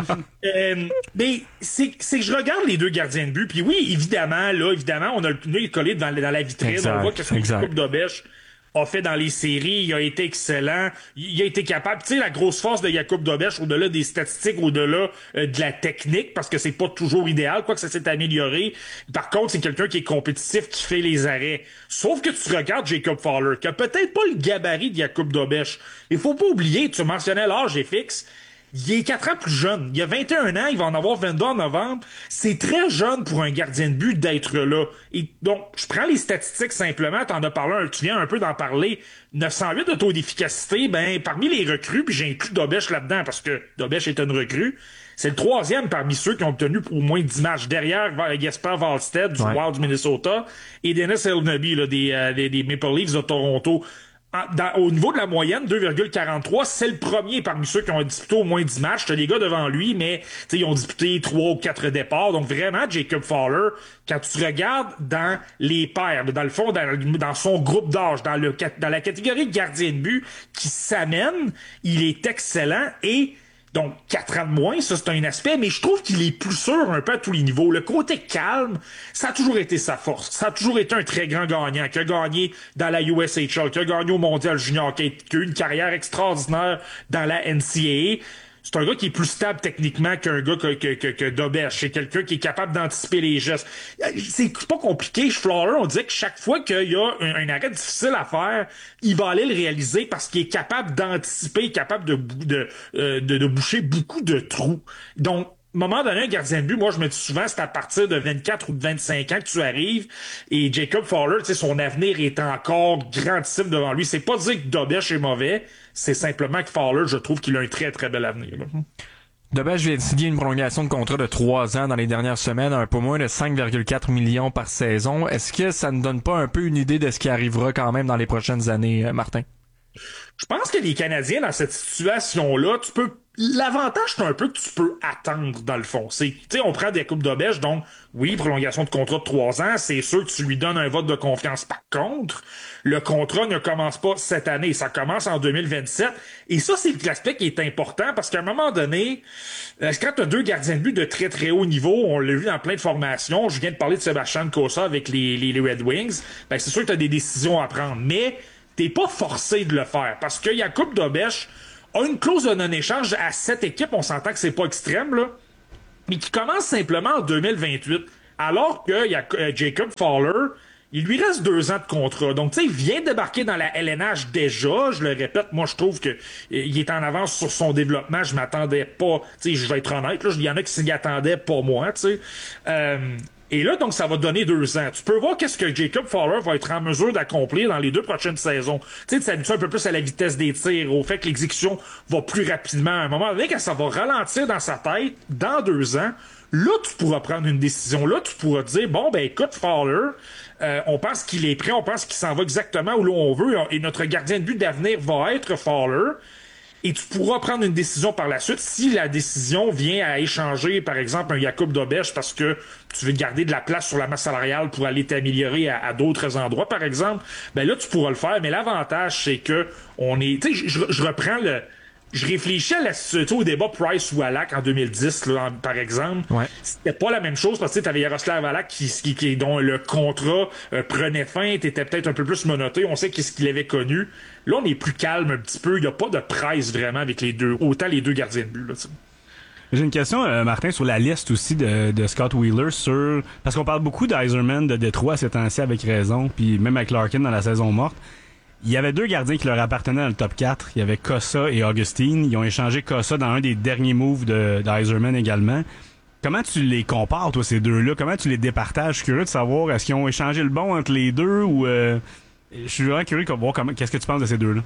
Mais c'est que je regarde les deux gardiens de but, puis oui, évidemment, on a le pneu collé dans la vitrine, exact, on voit que c'est Jakub Dobeš a fait dans les séries, il a été excellent, il a été capable, tu sais, la grosse force de Jakub Dobeš, au-delà des statistiques, au-delà de la technique, parce que c'est pas toujours idéal, quoique ça s'est amélioré. Par contre, c'est quelqu'un qui est compétitif, qui fait les arrêts. Sauf que tu regardes Jacob Fowler, qui a peut-être pas le gabarit de Jakub Dobeš. Il faut pas oublier, tu mentionnais l'âge est fixe, il est 4 ans plus jeune. Il a 21 ans, il va en avoir 22 en novembre. C'est très jeune pour un gardien de but d'être là. Et donc, je prends les statistiques simplement, t'en as parlé, tu viens un peu d'en parler. 908 de taux d'efficacité, parmi les recrues, puis j'inclus Dobeš là-dedans, parce que Dobeš est une recrue, c'est le 3e parmi ceux qui ont obtenu au moins 10 matchs, derrière Jesper Wallstedt du Wild du Minnesota et Dennis Elneby des Maple Leafs de Toronto. Au niveau de la moyenne, 2,43, c'est le premier parmi ceux qui ont disputé au moins 10 matchs. T'as des gars devant lui, mais ils ont disputé 3 ou 4 départs. Donc vraiment, Jacob Fowler, quand tu regardes dans les pairs, dans le fond, dans son groupe d'âge, dans la catégorie de gardien de but qui s'amène, il est excellent et donc, 4 ans de moins, ça c'est un aspect, mais je trouve qu'il est plus sûr un peu à tous les niveaux. Le côté calme, ça a toujours été sa force. Ça a toujours été un très grand gagnant, qui a gagné dans la USHL, qui a gagné au Mondial Junior, qui a eu une carrière extraordinaire dans la NCAA. C'est un gars qui est plus stable techniquement qu'un gars que Dobeš. C'est quelqu'un qui est capable d'anticiper les gestes. C'est pas compliqué. Fowler, on dirait que chaque fois qu'il y a un arrêt difficile à faire, il va aller le réaliser parce qu'il est capable d'anticiper, capable de boucher beaucoup de trous. Donc, à un moment donné, un gardien de but, moi, je me dis souvent, c'est à partir de 24 ou de 25 ans que tu arrives. Et Jacob Fowler, tu sais, son avenir est encore grandissime devant lui. C'est pas dire que Dobeš est mauvais. C'est simplement que Fowler, je trouve qu'il a un très, très bel avenir. Là. Debèche vient de signer une prolongation de contrat de 3 ans dans les dernières semaines, un peu moins de 5,4 millions par saison. Est-ce que ça ne donne pas un peu une idée de ce qui arrivera quand même dans les prochaines années, Martin? Je pense que les Canadiens, dans cette situation-là, l'avantage, c'est un peu que tu peux attendre, dans le fond. Tu sais, on prend des coupes d'Obèche, donc, oui, prolongation de contrat de 3 ans, c'est sûr que tu lui donnes un vote de confiance. Par contre, le contrat ne commence pas cette année, ça commence en 2027. Et ça, c'est l'aspect qui est important, parce qu'à un moment donné, quand tu as 2 gardiens de but de très, très haut niveau, on l'a vu dans plein de formations, je viens de parler de Sébastien Cossa avec les Red Wings, ben, c'est sûr que tu as des décisions à prendre, mais t'es pas forcé de le faire, parce que Jakub Dobeš a une clause de non-échange à 7 équipes, on s'entend que c'est pas extrême, là, mais qui commence simplement en 2028, alors que Jacob Fowler, il lui reste 2 ans de contrat. Donc, tu sais, il vient de débarquer dans la LNH déjà. Je le répète, moi, je trouve que il est en avance sur son développement. Je m'attendais pas, tu sais, je vais être honnête, là, il y en a qui s'y attendaient, pas moi, tu sais. Et là, donc, ça va donner 2 ans. Tu peux voir qu'est-ce que Jacob Fowler va être en mesure d'accomplir dans les 2 prochaines saisons. Tu sais, de s'habituer un peu plus à la vitesse des tirs, au fait que l'exécution va plus rapidement. À un moment donné, quand ça va ralentir dans sa tête, dans 2 ans, là, tu pourras prendre une décision. Là, tu pourras te dire, bon, ben, écoute, Fowler, on pense qu'il est prêt, on pense qu'il s'en va exactement où l'on veut, et notre gardien de but d'avenir va être Fowler. Et tu pourras prendre une décision par la suite si la décision vient à échanger, par exemple, un Jakub Dobeš parce que tu veux garder de la place sur la masse salariale pour aller t'améliorer à d'autres endroits, par exemple. Ben là, tu pourras le faire. Mais l'avantage, c'est que on est... Tu sais, je reprends le... Je réfléchis à la situation au débat Price-Wallach en 2010, là, par exemple. Ouais. C'était pas la même chose parce que tu avais Yaroslav Halak dont le contrat prenait fin, t'étais peut-être un peu plus menotté. On sait qu'est-ce qu'il avait connu. Là, on est plus calme un petit peu. Il n'y a pas de Price vraiment avec les deux, autant les 2 gardiens de but. Là, j'ai une question, Martin, sur la liste aussi de Scott Wheeler parce qu'on parle beaucoup d'Yzerman de Détroit ces temps-ci avec raison, puis même avec Larkin dans la saison morte. Il y avait 2 gardiens qui leur appartenaient dans le top 4. Il y avait Cossa et Augustine. Ils ont échangé Cossa dans un des derniers moves d'Yzerman également. Comment tu les compares, toi, ces 2-là? Comment tu les départages? Je suis curieux de savoir, est-ce qu'ils ont échangé le bon entre les 2 ou... Je suis vraiment curieux de voir qu'est-ce que tu penses de ces 2-là?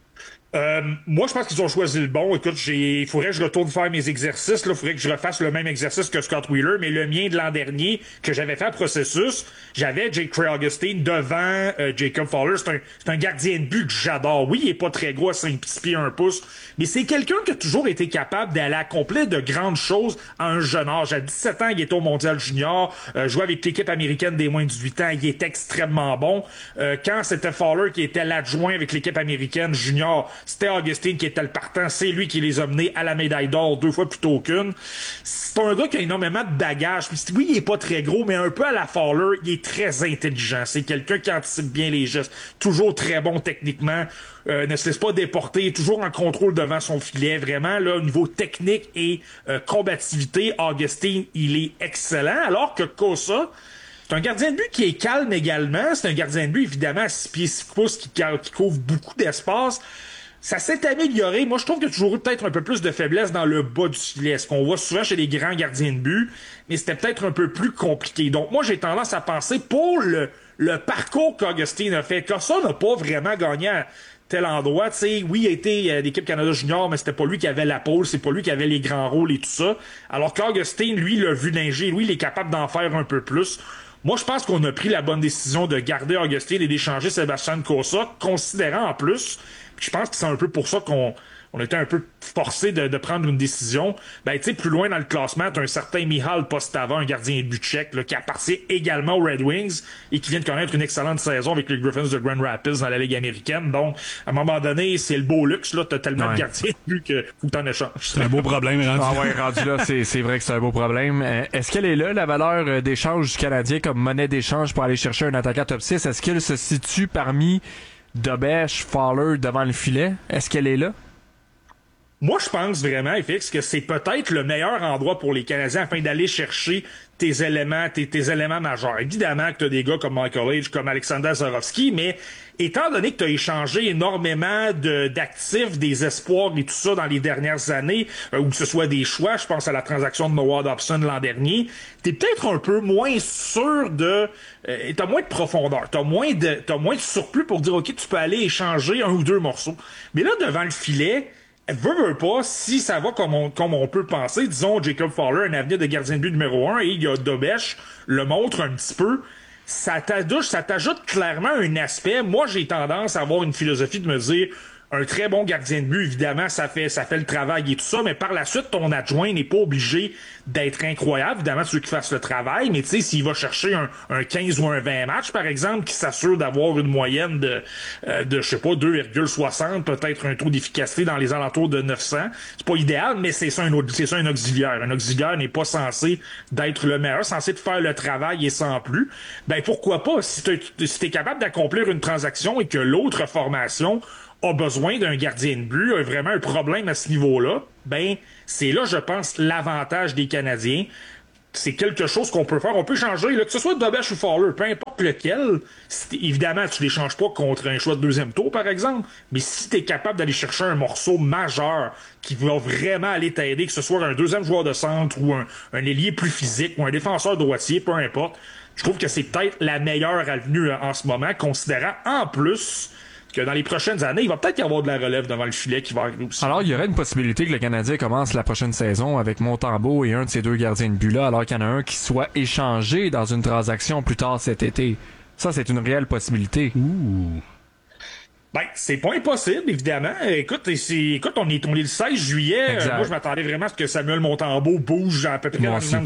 Moi, je pense qu'ils ont choisi le bon. Écoute, il faudrait que je retourne faire mes exercices. Il faudrait que je refasse le même exercice que Scott Wheeler, mais le mien de l'an dernier, que j'avais fait à processus, j'avais Jake Cray-Augustine devant Jacob Fowler. C'est un gardien de but que j'adore. Oui, il est pas très gros, à 5 pieds 1 pouce, mais c'est quelqu'un qui a toujours été capable d'aller accomplir de grandes choses à un jeune âge. À 17 ans, il était au Mondial Junior, jouait avec l'équipe américaine des moins de 18 ans, il était extrêmement bon. Quand c'était Fowler qui était l'adjoint avec l'équipe américaine junior, c'était Augustine qui était le partant. C'est lui qui les a menés à la médaille d'or 2 fois plutôt qu'une. C'est un gars qui a énormément de bagages. Puis oui, il est pas très gros, mais un peu à la Fowler, il est très intelligent. C'est quelqu'un qui anticipe bien les gestes. Toujours très bon techniquement. Ne se laisse pas déporter. Toujours en contrôle devant son filet. Vraiment, là, au niveau technique et combativité, Augustine, il est excellent. Alors que Cossa, c'est un gardien de but qui est calme également. C'est un gardien de but, évidemment, à 6 pieds 6 pouces qui couvre beaucoup d'espace. Ça s'est amélioré. Moi, je trouve qu'il y a toujours eu peut-être un peu plus de faiblesse dans le bas du filet, ce qu'on voit souvent chez les grands gardiens de but, mais c'était peut-être un peu plus compliqué. Donc, moi, j'ai tendance à penser, pour le parcours qu'Augustine a fait, Cossa n'a pas vraiment gagné à tel endroit. Tu sais, oui, il a été d'équipe Canada Junior, mais c'était pas lui qui avait la pole, c'est pas lui qui avait les grands rôles et tout ça. Alors qu'Augustine, lui, l'a vu linger, lui, il est capable d'en faire un peu plus. Moi, je pense qu'on a pris la bonne décision de garder Augustine et d'échanger Sébastien Cossa, considérant en plus, je pense que c'est un peu pour ça qu'on était un peu forcé de prendre une décision. Ben, tu sais, plus loin dans le classement, t'as un certain Michal Postava, un gardien de but tchèque, là, qui appartient également aux Red Wings et qui vient de connaître une excellente saison avec les Griffins de Grand Rapids dans la Ligue américaine. Donc, à un moment donné, c'est le beau luxe, là. T'as tellement de gardiens de but que faut que t'en échanges. C'est un beau problème, rendu. Ah ouais, rendu là, c'est vrai que c'est un beau problème. Est-ce qu'elle est là, la valeur d'échange du Canadien comme monnaie d'échange pour aller chercher un attaquant top 6? Est-ce qu'elle se situe parmi Dobeš, Fowler devant le filet? Est-ce qu'elle est là? Moi, je pense vraiment, FX, que c'est peut-être le meilleur endroit pour les Canadiens afin d'aller chercher tes éléments majeurs. Évidemment que tu as des gars comme Michael Age, comme Alexander Zorowski, mais étant donné que tu as échangé énormément d'actifs, des espoirs et tout ça dans les dernières années, ou que ce soit des choix, je pense à la transaction de Noah Dobson l'an dernier, t'es peut-être un peu moins sûr t'as moins de profondeur, t'as moins de surplus pour dire, OK, tu peux aller échanger 1 ou 2 morceaux. Mais là, devant le filet, veut pas, si ça va comme on peut penser, disons Jacob Fowler, un avenir de gardien de but numéro 1, et il y a Dobèche, le montre un petit peu, ça t'ajoute clairement un aspect. Moi, j'ai tendance à avoir une philosophie de me dire, un très bon gardien de but, évidemment, ça fait le travail et tout ça, mais par la suite, ton adjoint n'est pas obligé d'être incroyable. Évidemment, tu veux qu'il fasse le travail, mais tu sais, s'il va chercher un 15 ou un 20 matchs, par exemple, qui s'assure d'avoir une moyenne de je sais pas, 2,60, peut-être un taux d'efficacité dans les alentours de 900, c'est pas idéal, mais c'est ça un auxiliaire. Un auxiliaire n'est pas censé d'être le meilleur, censé de faire le travail et sans plus. Ben, pourquoi pas? Si t'es capable d'accomplir une transaction et que l'autre formation a besoin d'un gardien de but, a vraiment un problème à ce niveau-là, ben, c'est là, je pense, l'avantage des Canadiens. C'est quelque chose qu'on peut faire. On peut changer, là, que ce soit Dobèche ou Fowler, peu importe lequel. Évidemment, tu les changes pas contre un choix de deuxième tour, par exemple, mais si tu es capable d'aller chercher un morceau majeur qui va vraiment aller t'aider, que ce soit un deuxième joueur de centre ou un ailier plus physique ou un défenseur droitier, peu importe, je trouve que c'est peut-être la meilleure avenue en ce moment, considérant en plus que dans les prochaines années, il va peut-être y avoir de la relève devant le filet qui va arriver aussi. Alors, il y aurait une possibilité que le Canadien commence la prochaine saison avec Montembeault et un de ces deux gardiens de but-là, alors qu'il y en a un qui soit échangé dans une transaction plus tard cet été. Ça, c'est une réelle possibilité. Ouh. Ben, c'est pas impossible, évidemment. Écoute, on est le 16 juillet. Moi, je m'attendais vraiment à ce que Samuel Montembeault bouge à peu près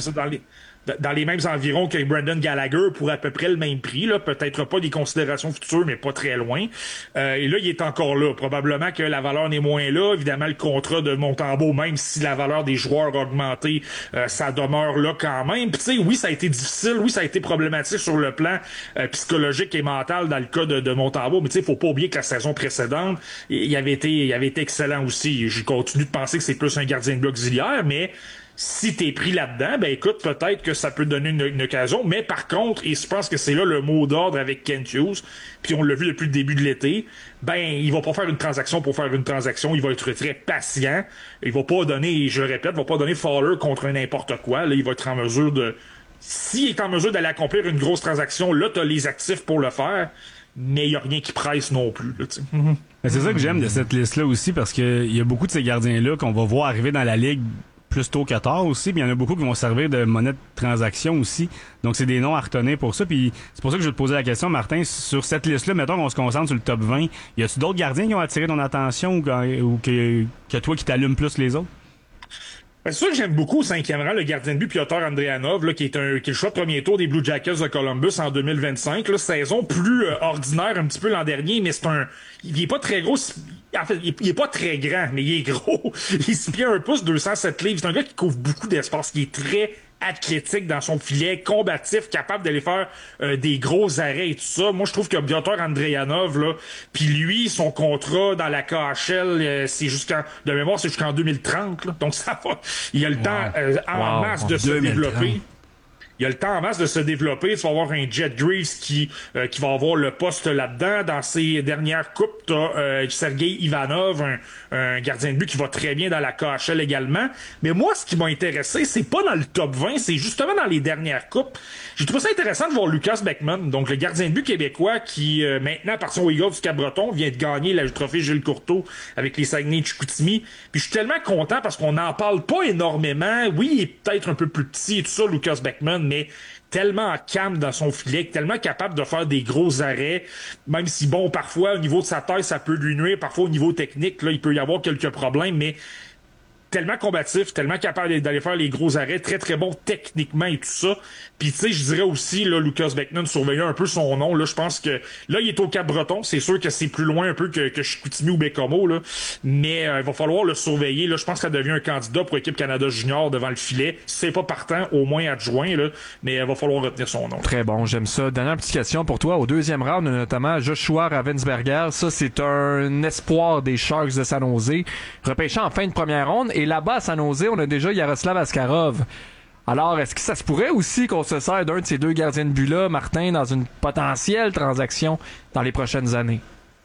dans les mêmes environs que Brendan Gallagher pour à peu près le même prix, là. Peut-être pas des considérations futures, mais pas très loin. Et là, il est encore là. Probablement que la valeur n'est moins là. Évidemment, le contrat de Montembeault, même si la valeur des joueurs a augmenté, ça demeure là quand même. Puis tu sais, oui, ça a été difficile. Oui, ça a été problématique sur le plan psychologique et mental dans le cas de Montembeault. Mais tu sais, faut pas oublier que la saison précédente, il avait été excellent aussi. Je continue de penser que c'est plus un gardien de but auxiliaire, mais si t'es pris là-dedans, ben écoute, peut-être que ça peut donner une occasion, mais par contre, et je pense que c'est là le mot d'ordre avec Kent Hughes, puis on l'a vu depuis le début de l'été, ben il va pas faire une transaction pour faire une transaction, il va être très patient, il va pas donner, je le répète, il va pas donner Fowler contre n'importe quoi, là il va être en mesure de, s'il est en mesure d'aller accomplir une grosse transaction, là t'as les actifs pour le faire, mais il y a rien qui presse non plus, là, tu sais. C'est ça que j'aime de cette liste-là aussi, parce que il y a beaucoup de ces gardiens-là qu'on va voir arriver dans la ligue plus tôt que tard aussi, puis il y en a beaucoup qui vont servir de monnaie de transaction aussi. Donc, c'est des noms à retenir pour ça. Puis c'est pour ça que je vais te poser la question, Martin. Sur cette liste-là, mettons qu'on se concentre sur le top 20, y a-tu d'autres gardiens qui ont attiré ton attention ou que toi qui t'allume plus les autres? Ben, c'est sûr que j'aime beaucoup au 5e rang le gardien de but Piotr Andrianov, là, qui est le choix de premier tour des Blue Jackets de Columbus en 2025. Là, saison plus ordinaire un petit peu l'an dernier, mais il est pas très gros. En fait, il est pas très grand, mais il est gros. Il se plie 1 pouce, 207 livres. C'est un gars qui couvre beaucoup d'espace, qui est très athlétique dans son filet, combatif, capable d'aller faire des gros arrêts et tout ça. Moi, je trouve que Piotr Andrianov, là, puis lui, son contrat dans la KHL, c'est de mémoire, c'est jusqu'en 2030. Là. Donc, ça va. Il y a le temps en masse de se développer. Il y a le temps en masse de se développer. Tu vas avoir un Jet Greaves qui va avoir le poste là-dedans. Dans ses dernières coupes, t'as Sergei Ivanov, un gardien de but qui va très bien dans la KHL également. Mais moi, ce qui m'a intéressé, c'est pas dans le top 20, c'est justement dans les dernières coupes. J'ai trouvé ça intéressant de voir Lucas Beckman, donc le gardien de but québécois qui, maintenant, par son Eagles du Cap-Breton, vient de gagner le trophée Gilles Courteau avec les Saguenay-Chicoutimi. Puis je suis tellement content parce qu'on n'en parle pas énormément. Oui, il est peut-être un peu plus petit et tout ça, Lucas Beckman, mais tellement calme dans son filet, tellement capable de faire des gros arrêts, même si, bon, parfois, au niveau de sa taille, ça peut lui nuire, parfois, au niveau technique, là, il peut y avoir quelques problèmes, mais tellement combatif, tellement capable d'aller faire les gros arrêts, très très bon techniquement et tout ça. Puis tu sais, je dirais aussi, là, Lucas Beckman, surveiller un peu son nom, là, je pense que, là, il est au Cap-Breton, c'est sûr que c'est plus loin un peu que Chicoutimi ou Bécomo, là, mais il va falloir le surveiller, là, je pense que ça devient un candidat pour l'équipe Canada Junior devant le filet, si c'est pas partant, au moins adjoint, là, mais il va falloir retenir son nom. Très bon, j'aime ça. Dernière petite question pour toi, au 2e round, notamment Joshua Ravensberger, ça c'est un espoir des Sharks de San Jose, repêché en fin de première ronde. Et là-bas, à San Jose, on a déjà Yaroslav Askarov. Alors, est-ce que ça se pourrait aussi qu'on se sert d'un de ces deux gardiens de but-là, Martin, dans une potentielle transaction dans les prochaines années?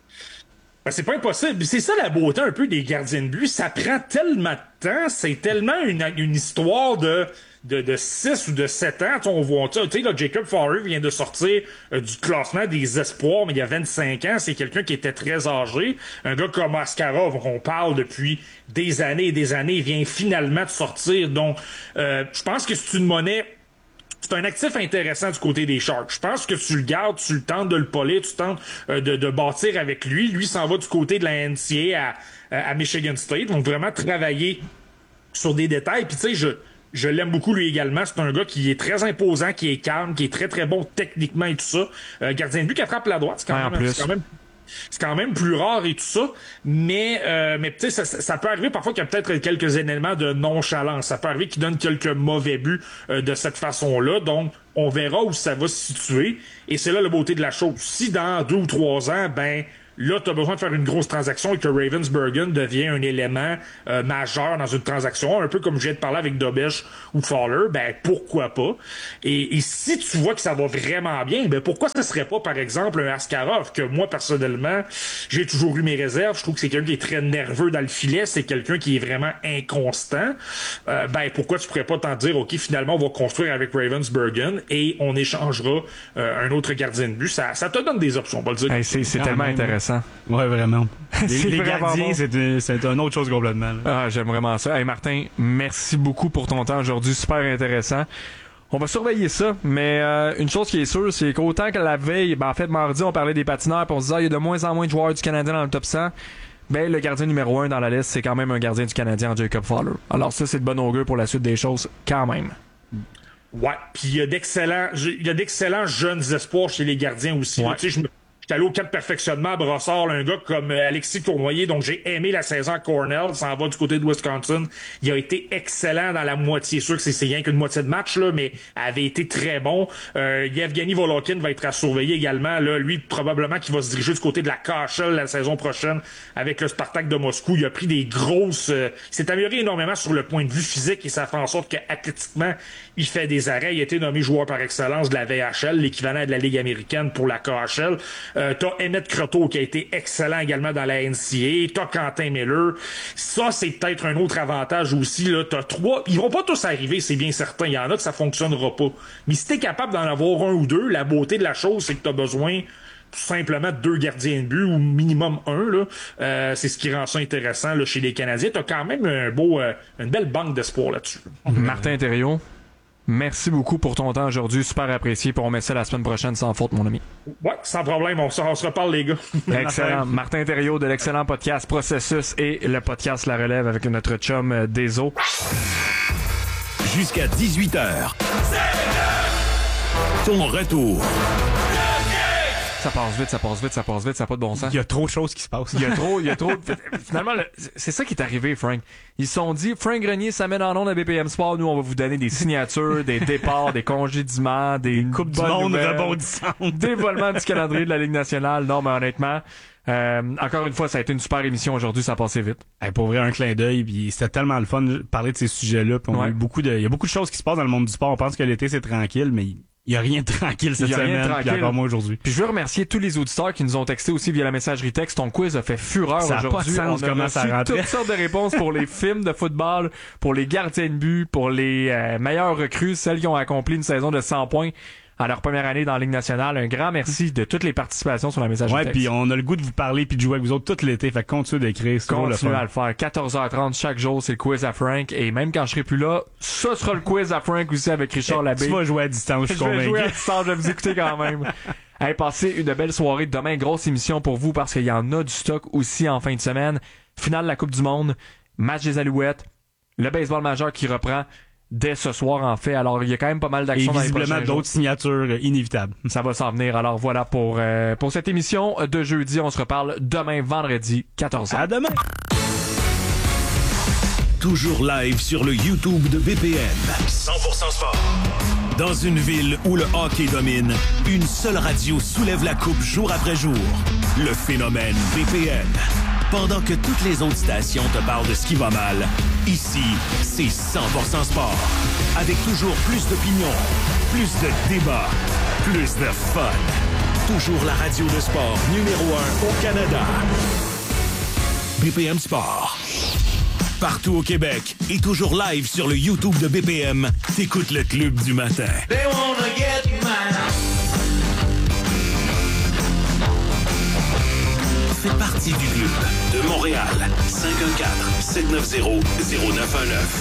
Ben, c'est pas impossible. C'est ça la beauté un peu des gardiens de but. Ça prend tellement de temps. C'est tellement une histoire de de 6 ou de 7 ans. On voit ça. Tu sais, Jacob Fowler vient de sortir du classement des espoirs, mais il y a 25 ans. C'est quelqu'un qui était très âgé. Un gars comme Askarov, on parle depuis des années et des années, il vient finalement de sortir. Donc, je pense que c'est une monnaie. C'est un actif intéressant du côté des Sharks. Je pense que tu le gardes, tu le tentes de le polir, tu tentes de bâtir avec lui. Lui s'en va du côté de la NCAA à Michigan State. Donc, vraiment travailler sur des détails. Puis, tu sais, je l'aime beaucoup, lui, également. C'est un gars qui est très imposant, qui est calme, qui est très, très bon techniquement et tout ça. Gardien de but qui attrape la droite. C'est quand même plus rare et tout ça. Mais tu sais, ça peut arriver parfois qu'il y a peut-être quelques éléments de nonchalance. Ça peut arriver qu'il donne quelques mauvais buts de cette façon-là. Donc, on verra où ça va se situer. Et c'est là la beauté de la chose. Si dans 2 ou 3 ans, là, tu as besoin de faire une grosse transaction et que Ravensburgen devient un élément majeur dans une transaction, un peu comme je viens de parler avec Dobesch ou Fowler, pourquoi pas? Et si tu vois que ça va vraiment bien, pourquoi ce serait pas, par exemple, un Askarov, que moi, personnellement, j'ai toujours eu mes réserves. Je trouve que c'est quelqu'un qui est très nerveux dans le filet, c'est quelqu'un qui est vraiment inconstant. Pourquoi tu pourrais pas t'en dire, OK, finalement, on va construire avec Ravensburgen et on échangera un autre gardien de but. Ça te donne des options, on va le dire. Hey, c'est tellement intéressant. Ouais, vraiment. Les gardiens, bon. c'est une autre chose complètement. Là. Ah, j'aime vraiment ça. Hey, Martin, merci beaucoup pour ton temps aujourd'hui. Super intéressant. On va surveiller ça, mais une chose qui est sûre, c'est qu'autant que la veille, en fait, mardi, on parlait des patineurs, puis on se disait, il y a de moins en moins de joueurs du Canadien dans le top 100. Le gardien numéro 1 dans la liste, c'est quand même un gardien du Canadien, Jacob Fowler. Alors ça, c'est de bon augure pour la suite des choses, quand même. Ouais, puis il y a d'excellents jeunes espoirs chez les gardiens aussi. Ouais. Tu sais, j'étais allé au camp de perfectionnement à Brossard, un gars comme Alexis Cournoyer, donc j'ai aimé la saison à Cornell, il s'en va du côté de Wisconsin. Il a été excellent dans la moitié. Sûr que c'est rien qu'une moitié de match, là, mais avait été très bon. Yevgeny Volokin va être à surveiller également. Là, lui, probablement qu'il va se diriger du côté de la KHL la saison prochaine avec le Spartak de Moscou. Il a pris des grosses... il s'est amélioré énormément sur le point de vue physique et ça fait en sorte qu'athlétiquement, il fait des arrêts. Il a été nommé joueur par excellence de la VHL, l'équivalent de la Ligue américaine pour la KHL. T'as Emmett Croteau qui a été excellent également dans la NCAA. T'as Quentin Miller. Ça, c'est peut-être un autre avantage aussi. Là. T'as 3. Ils vont pas tous arriver, c'est bien certain. Il y en a que ça fonctionnera pas. Mais si t'es capable d'en avoir 1 ou 2, la beauté de la chose, c'est que t'as besoin tout simplement de 2 gardiens de but ou minimum 1. Là. C'est ce qui rend ça intéressant là, chez les Canadiens. T'as quand même une belle banque d'espoir là-dessus. Martin Thériault, merci beaucoup pour ton temps aujourd'hui. Super apprécié. Puis on met ça la semaine prochaine sans faute, mon ami. Ouais, sans problème. On se reparle, les gars. Excellent. Martin Thériault de l'excellent podcast Processus et le podcast La Relève avec notre chum Deso. Jusqu'à 18h. Ton retour. Ça passe vite, ça n'a pas de bon sens. Il y a trop de choses qui se passent. Il y a trop. Finalement, c'est ça qui est arrivé, Frank. Ils se sont dit, Frank Grenier, ça met dans l'onde à BPM Sport. Nous, on va vous donner des signatures, des départs, des congédiements, des coupes du monde rebondissantes, dévoilement du calendrier de la Ligue nationale. Non, mais honnêtement, encore une fois, ça a été une super émission aujourd'hui. Ça a passé vite. Pour vrai, un clin d'œil. Puis c'était tellement le fun de parler de ces sujets-là. Puis il y a beaucoup de choses qui se passent dans le monde du sport. On pense que l'été, c'est tranquille, mais il y a rien de tranquille cette semaine, puis encore moins aujourd'hui. Puis je veux remercier tous les auditeurs qui nous ont texté aussi via la messagerie texte. Ton quiz a fait fureur aujourd'hui. Ça n'a pas de sens comment ça rentrait. Toutes sortes de réponses pour les films de football, pour les gardiens de but, pour les meilleures recrues, celles qui ont accompli une saison de 100 points à leur première année dans la Ligue nationale. Un grand merci de toutes les participations sur la messagerie texte. Ouais, puis on a le goût de vous parler puis de jouer avec vous autres tout l'été. Fait que continuez d'écrire. Continuez à le faire. 14h30 chaque jour, c'est le quiz à Frank. Et même quand je serai plus là, ce sera le quiz à Frank aussi avec Richard Labbé. Tu vas jouer à distance, je suis convaincu. Je vais jouer à distance, je vais vous écouter quand même. Hey, passez une belle soirée. Demain, grosse émission pour vous parce qu'il y en a du stock aussi en fin de semaine. Finale de la Coupe du Monde, match des Alouettes, le baseball majeur qui reprend dès ce soir en fait. Alors il y a quand même pas mal d'actions dans les prochains jours. Et visiblement d'autres signatures inévitables. Ça va s'en venir. Alors voilà pour cette émission de jeudi. On se reparle demain vendredi 14h. À demain. Toujours live sur le YouTube de BPM. 100% sport. Dans une ville où le hockey domine, une seule radio soulève la coupe jour après jour. Le phénomène BPM. Pendant que toutes les autres stations te parlent de ce qui va mal, ici, c'est 100% sport. Avec toujours plus d'opinions, plus de débats, plus de fun. Toujours la radio de sport numéro 1 au Canada. BPM Sport. Partout au Québec et toujours live sur le YouTube de BPM, t'écoutes le Club du matin. They wanna get mine. Fais partie du club de Montréal. 514-790-0919.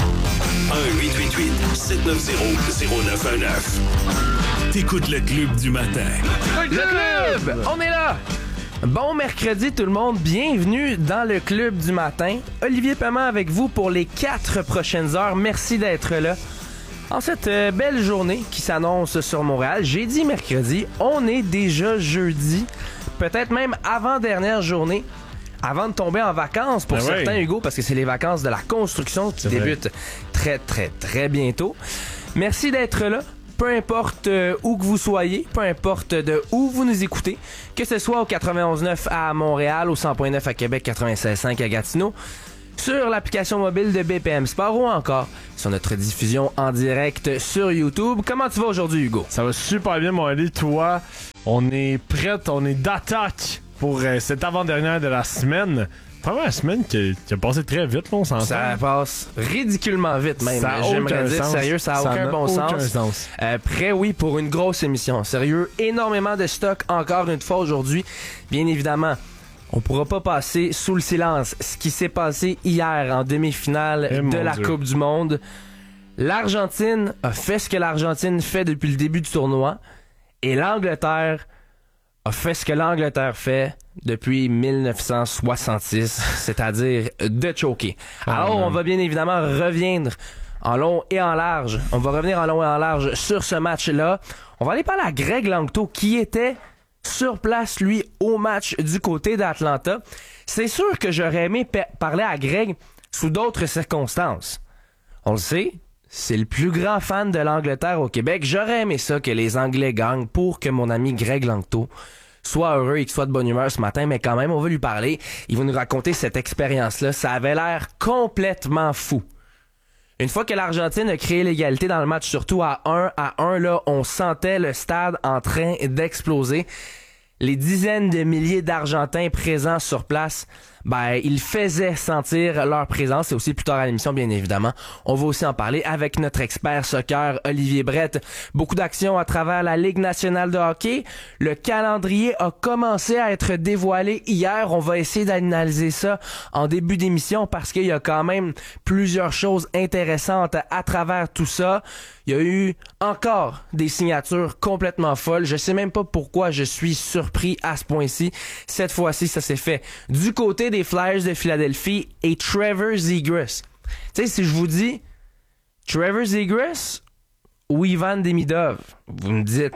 1-888-790-0919. T'écoutes le Club du matin. Le club! On est là! Bon mercredi tout le monde, bienvenue dans le Club du matin. Olivier Paiement avec vous pour les 4 prochaines heures. Merci d'être là. En cette belle journée qui s'annonce sur Montréal, j'ai dit mercredi, on est déjà jeudi, peut-être même avant-dernière journée, avant de tomber en vacances pour certains, Hugo, parce que c'est les vacances de la construction qui débutent très, très, très bientôt. Merci d'être là. Peu importe où que vous soyez, peu importe de où vous nous écoutez, que ce soit au 91.9 à Montréal, au 100.9 à Québec, 96.5 à Gatineau, sur l'application mobile de BPM Sport ou encore sur notre diffusion en direct sur YouTube. Comment tu vas aujourd'hui, Hugo? Ça va super bien, mon Ali. Toi, on est prête, on est d'attaque pour cette avant-dernière de la semaine. Première semaine qui a passé très vite, là, on s'entend. Ça passe ridiculement vite, même. J'aimerais dire, sérieux, ça n'a aucun bon sens. Prêt, oui, pour une grosse émission. Sérieux, énormément de stock encore une fois aujourd'hui. Bien évidemment, on pourra pas passer sous le silence ce qui s'est passé hier en demi-finale de la Coupe du Monde. L'Argentine a fait ce que l'Argentine fait depuis le début du tournoi et l'Angleterre a fait ce que l'Angleterre fait depuis 1966, c'est-à-dire de choquer. Alors, on va bien évidemment revenir en long et en large. On va revenir en long et en large sur ce match-là. On va aller parler à Greg Langto, qui était sur place, lui, au match du côté d'Atlanta. C'est sûr que j'aurais aimé parler à Greg sous d'autres circonstances. On le sait, c'est le plus grand fan de l'Angleterre au Québec. J'aurais aimé ça que les Anglais gagnent pour que mon ami Greg Langto soit heureux et qu'il soit de bonne humeur ce matin, mais quand même, on va lui parler. Il va nous raconter cette expérience-là. Ça avait l'air complètement fou. Une fois que l'Argentine a créé l'égalité dans le match, surtout à 1-1, là, on sentait le stade en train d'exploser. Les dizaines de milliers d'Argentins présents sur place, ils faisaient sentir leur présence. Et aussi plus tard à l'émission, bien évidemment, on va aussi en parler avec notre expert soccer, Olivier Brett. Beaucoup d'actions à travers la Ligue nationale de hockey. Le calendrier a commencé à être dévoilé hier. On va essayer d'analyser ça en début d'émission parce qu'il y a quand même plusieurs choses intéressantes à travers tout ça. Il y a eu encore des signatures complètement folles. Je sais même pas pourquoi je suis surpris à ce point-ci. Cette fois-ci, ça s'est fait du côté des Flyers de Philadelphie et Trevor Zegras. Tu sais, si je vous dis Trevor Zegras ou Ivan Demidov, vous me dites,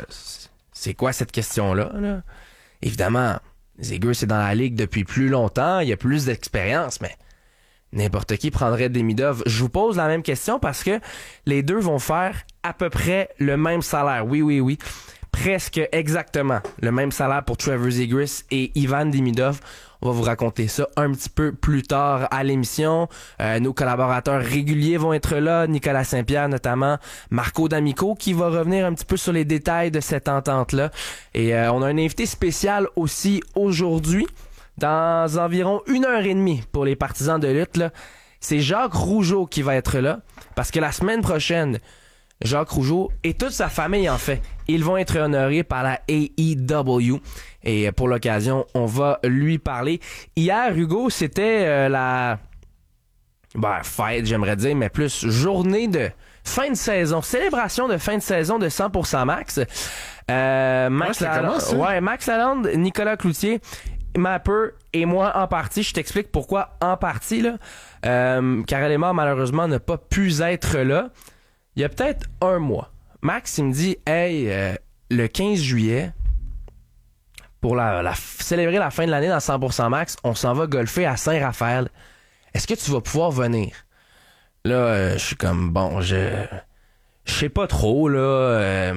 c'est quoi cette question-là, là? Évidemment, Zegras est dans la ligue depuis plus longtemps, il a plus d'expérience, mais n'importe qui prendrait Demidov. Je vous pose la même question parce que les deux vont faire à peu près le même salaire. Oui. Presque exactement le même salaire pour Trevor Zegras et Ivan Demidov. On va vous raconter ça un petit peu plus tard à l'émission. Nos collaborateurs réguliers vont être là. Nicolas Saint-Pierre notamment. Marco D'Amico qui va revenir un petit peu sur les détails de cette entente-là. Et on a un invité spécial aussi aujourd'hui. Dans environ 1h30 pour les partisans de lutte, là, c'est Jacques Rougeau qui va être là. Parce que la semaine prochaine, Jacques Rougeau et toute sa famille, en fait, ils vont être honorés par la AEW. Et pour l'occasion, on va lui parler. Hier, Hugo, c'était la fête, j'aimerais dire, mais plus journée de fin de saison. Célébration de fin de saison de 100% Max. Max Lalonde, Nicolas Cloutier, Mapper et moi en partie. Je t'explique pourquoi en partie, là. Karel Emard, malheureusement, n'a pas pu être là. Il y a peut-être un mois. Max, il me dit, le 15 juillet, pour célébrer la fin de l'année dans 100% Max, on s'en va golfer à Saint-Raphaël. Est-ce que tu vas pouvoir venir? Là, je suis comme, je sais pas trop, là.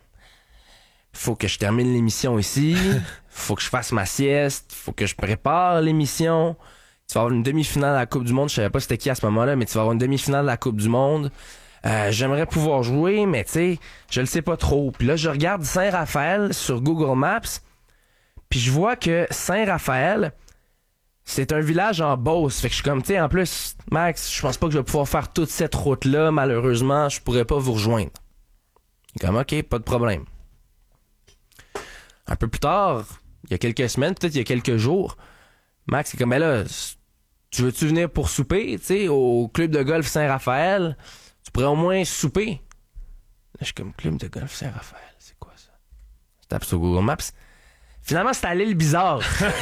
Faut que je termine l'émission ici. Faut que je fasse ma sieste. Faut que je prépare l'émission. Tu vas avoir une demi-finale de la Coupe du Monde. Je savais pas c'était qui à ce moment-là, mais tu vas avoir une demi-finale de la Coupe du Monde. J'aimerais pouvoir jouer, mais tu sais, je le sais pas trop. Puis là, je regarde Saint-Raphaël sur Google Maps. Puis je vois que Saint-Raphaël, c'est un village en Beauce. Fait que je suis comme, tu sais, en plus, Max, je pense pas que je vais pouvoir faire toute cette route-là. Malheureusement, je pourrais pas vous rejoindre. Il est comme, OK, pas de problème. Un peu plus tard, il y a quelques semaines, peut-être il y a quelques jours, Max est comme, ben là, tu veux-tu venir pour souper, tu sais, au club de golf Saint-Raphaël? Tu pourrais au moins souper. Là, je suis comme, club de golf Saint-Raphaël, c'est quoi ça? Je tape sur Google Maps. Finalement, c'est à l'île Bizarre.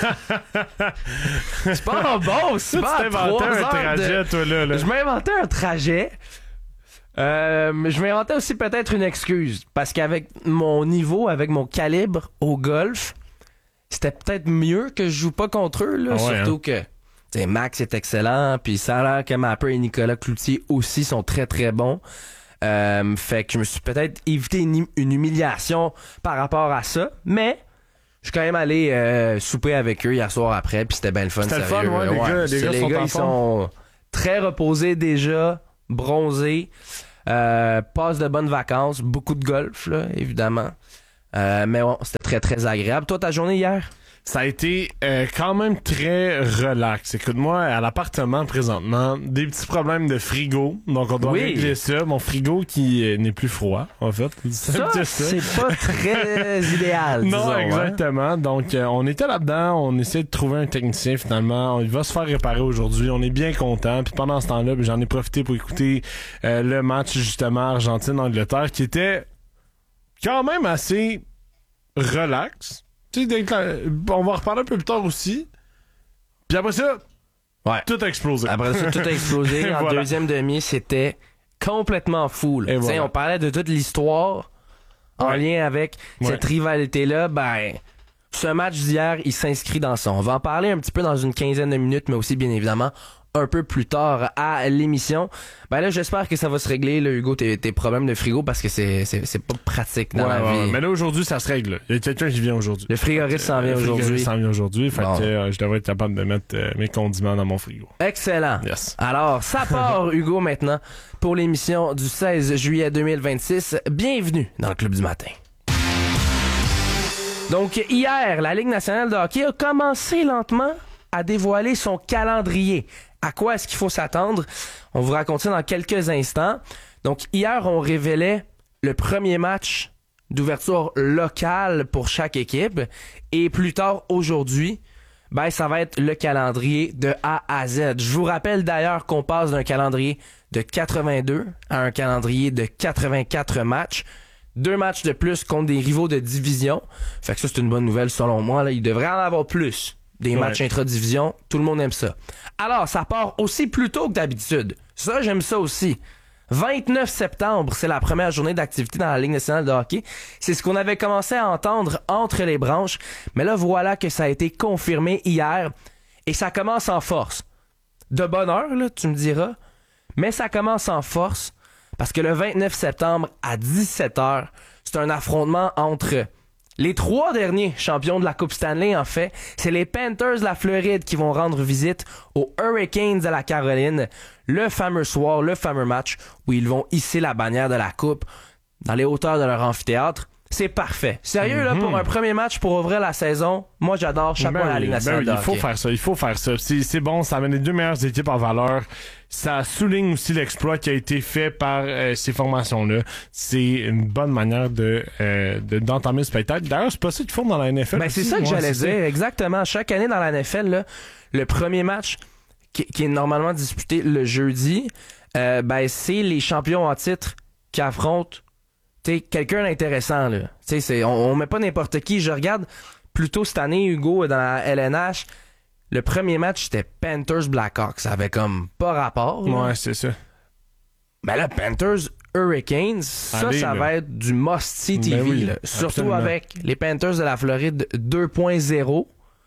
C'est pas bon, c'est pas à 3 heures un trajet, toi, là. Je m'inventais un trajet. Je m'inventais aussi peut-être une excuse. Parce qu'avec mon niveau, avec mon calibre au golf, c'était peut-être mieux que je joue pas contre eux, là. Surtout que t'sais, Max est excellent, puis ça a l'air que Mapper et Nicolas Cloutier aussi sont très très bons. Fait que je me suis peut-être évité une humiliation par rapport à ça, mais je suis quand même allé souper avec eux hier soir après, puis c'était bien le fun. C'était le fun, les gars ils sont très reposés déjà, bronzés, passent de bonnes vacances, beaucoup de golf, là, évidemment. Mais bon, c'était très très agréable. Toi, ta journée hier? Ça a été quand même très relax. Écoute-moi, à l'appartement présentement, des petits problèmes de frigo. Donc, on doit régler ça. Mon frigo qui n'est plus froid, en fait. Ça, c'est pas très idéal, non, disons, exactement. Hein? Donc, on était là-dedans. On essaie de trouver un technicien, finalement. Il va se faire réparer aujourd'hui. On est bien content. Puis pendant ce temps-là, j'en ai profité pour écouter le match, justement, Argentine-Angleterre, qui était quand même assez relax. Tu sais, on va en reparler un peu plus tard aussi. Puis après ça, tout a explosé. Après ça, tout a explosé. En deuxième demi, c'était complètement fou. On parlait de toute l'histoire en lien avec cette rivalité-là. Ben, ce match d'hier, il s'inscrit dans ça. On va en parler un petit peu dans une quinzaine de minutes, mais aussi, bien évidemment, un peu plus tard à l'émission. Ben là, j'espère que ça va se régler, là, Hugo, tes problèmes de frigo, parce que c'est pas pratique dans la vie. Mais là, aujourd'hui, ça se règle. Il y a quelqu'un qui vient aujourd'hui. Le frigoriste s'en vient aujourd'hui. Le frigoriste s'en vient aujourd'hui. Fait que je devrais être capable de mettre mes condiments dans mon frigo. Excellent. Yes. Alors, ça part, Hugo, maintenant, pour l'émission du 16 juillet 2026. Bienvenue dans le Club du matin. Donc, hier, la Ligue nationale de hockey a commencé lentement à dévoiler son calendrier. À quoi est-ce qu'il faut s'attendre? On vous raconte ça dans quelques instants. Donc, hier, on révélait le premier match d'ouverture locale pour chaque équipe. Et plus tard, aujourd'hui, ça va être le calendrier de A à Z. Je vous rappelle d'ailleurs qu'on passe d'un calendrier de 82 à un calendrier de 84 matchs. 2 matchs de plus contre des rivaux de division. Fait que ça, c'est une bonne nouvelle selon moi. Là, il devrait en avoir plus. Des matchs intra-division, tout le monde aime ça. Alors, ça part aussi plus tôt que d'habitude. Ça, j'aime ça aussi. 29 septembre, c'est la première journée d'activité dans la Ligue nationale de hockey. C'est ce qu'on avait commencé à entendre entre les branches. Mais là, voilà que ça a été confirmé hier. Et ça commence en force. De bonne heure, là, tu me diras. Mais ça commence en force parce que le 29 septembre à 17h, c'est un affrontement entre les 3 derniers champions de la Coupe Stanley, en fait. C'est les Panthers de la Floride qui vont rendre visite aux Hurricanes de la Caroline. Le fameux soir, le fameux match où ils vont hisser la bannière de la Coupe dans les hauteurs de leur amphithéâtre. C'est parfait. Sérieux, là, pour un premier match pour ouvrir la saison, moi, j'adore chaque fois la Ligue nationale de hockey. Il faut faire ça. C'est bon, ça amène les 2 meilleures équipes en valeur. Ça souligne aussi l'exploit qui a été fait par ces formations-là. C'est une bonne manière d'entamer le spectacle. D'ailleurs, c'est pas ça qu'ils font dans la NFL. Ben, c'est ça que j'allais dire. Exactement. Chaque année dans la NFL, là, le premier match qui est normalement disputé le jeudi, c'est les champions en titre qui affrontent quelqu'un d'intéressant, là. On met pas n'importe qui. Je regarde plutôt cette année, Hugo, dans la LNH, le premier match, c'était Panthers-Blackhawks. Ça avait comme pas rapport. Là. Ouais, c'est ça. Mais là, Panthers-Hurricanes, ça va être du must-see TV. Là. Surtout avec les Panthers de la Floride 2.0.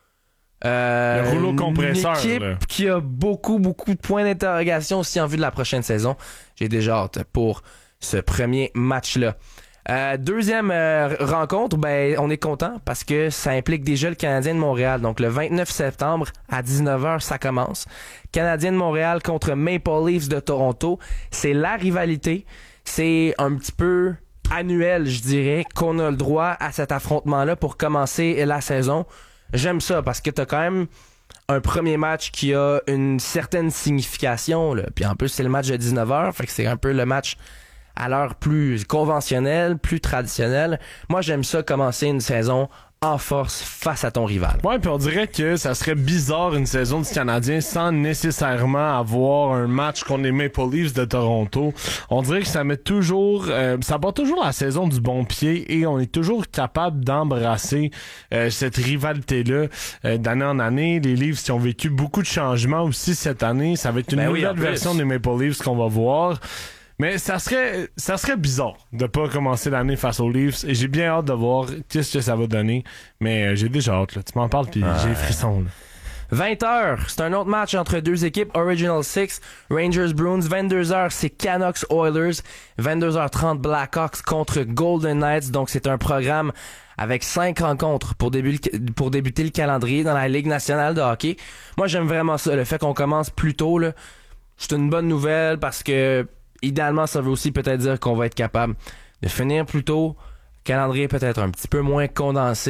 Le rouleau compresseur. Une équipe qui a beaucoup, beaucoup de points d'interrogation aussi en vue de la prochaine saison. J'ai déjà hâte pour ce premier match-là. Deuxième rencontre, on est content parce que ça implique déjà le Canadien de Montréal. Donc le 29 septembre à 19h, ça commence. Canadien de Montréal contre Maple Leafs de Toronto. C'est la rivalité. C'est un petit peu annuel, je dirais, qu'on a le droit à cet affrontement-là pour commencer la saison. J'aime ça parce que t'as quand même un premier match qui a une certaine signification, là. Puis en plus, c'est le match de 19h, fait que c'est un peu le match à l'heure plus conventionnelle, plus traditionnelle. Moi, j'aime ça commencer une saison en force face à ton rival. Ouais, puis on dirait que ça serait bizarre une saison du Canadien sans nécessairement avoir un match contre les Maple Leafs de Toronto. On dirait que ça met toujours, ça bat toujours la saison du bon pied et on est toujours capable d'embrasser cette rivalité-là d'année en année. Les Leafs qui ont vécu beaucoup de changements aussi cette année. Ça va être une nouvelle version des Maple Leafs qu'on va voir. Mais ça serait bizarre de pas commencer l'année face aux Leafs et j'ai bien hâte de voir qu'est-ce que ça va donner. Mais j'ai déjà hâte, là. Tu m'en parles puis j'ai les frissons, là. 20h, c'est un autre match entre deux équipes, Original Six, Rangers Bruins. 22h, c'est Canucks Oilers. 22h30, Blackhawks contre Golden Knights. Donc c'est un programme avec 5 rencontres pour débuter le calendrier dans la Ligue nationale de hockey. Moi j'aime vraiment ça, le fait qu'on commence plus tôt, là. C'est une bonne nouvelle parce que idéalement, ça veut aussi peut-être dire qu'on va être capable de finir plus tôt, calendrier peut-être un petit peu moins condensé.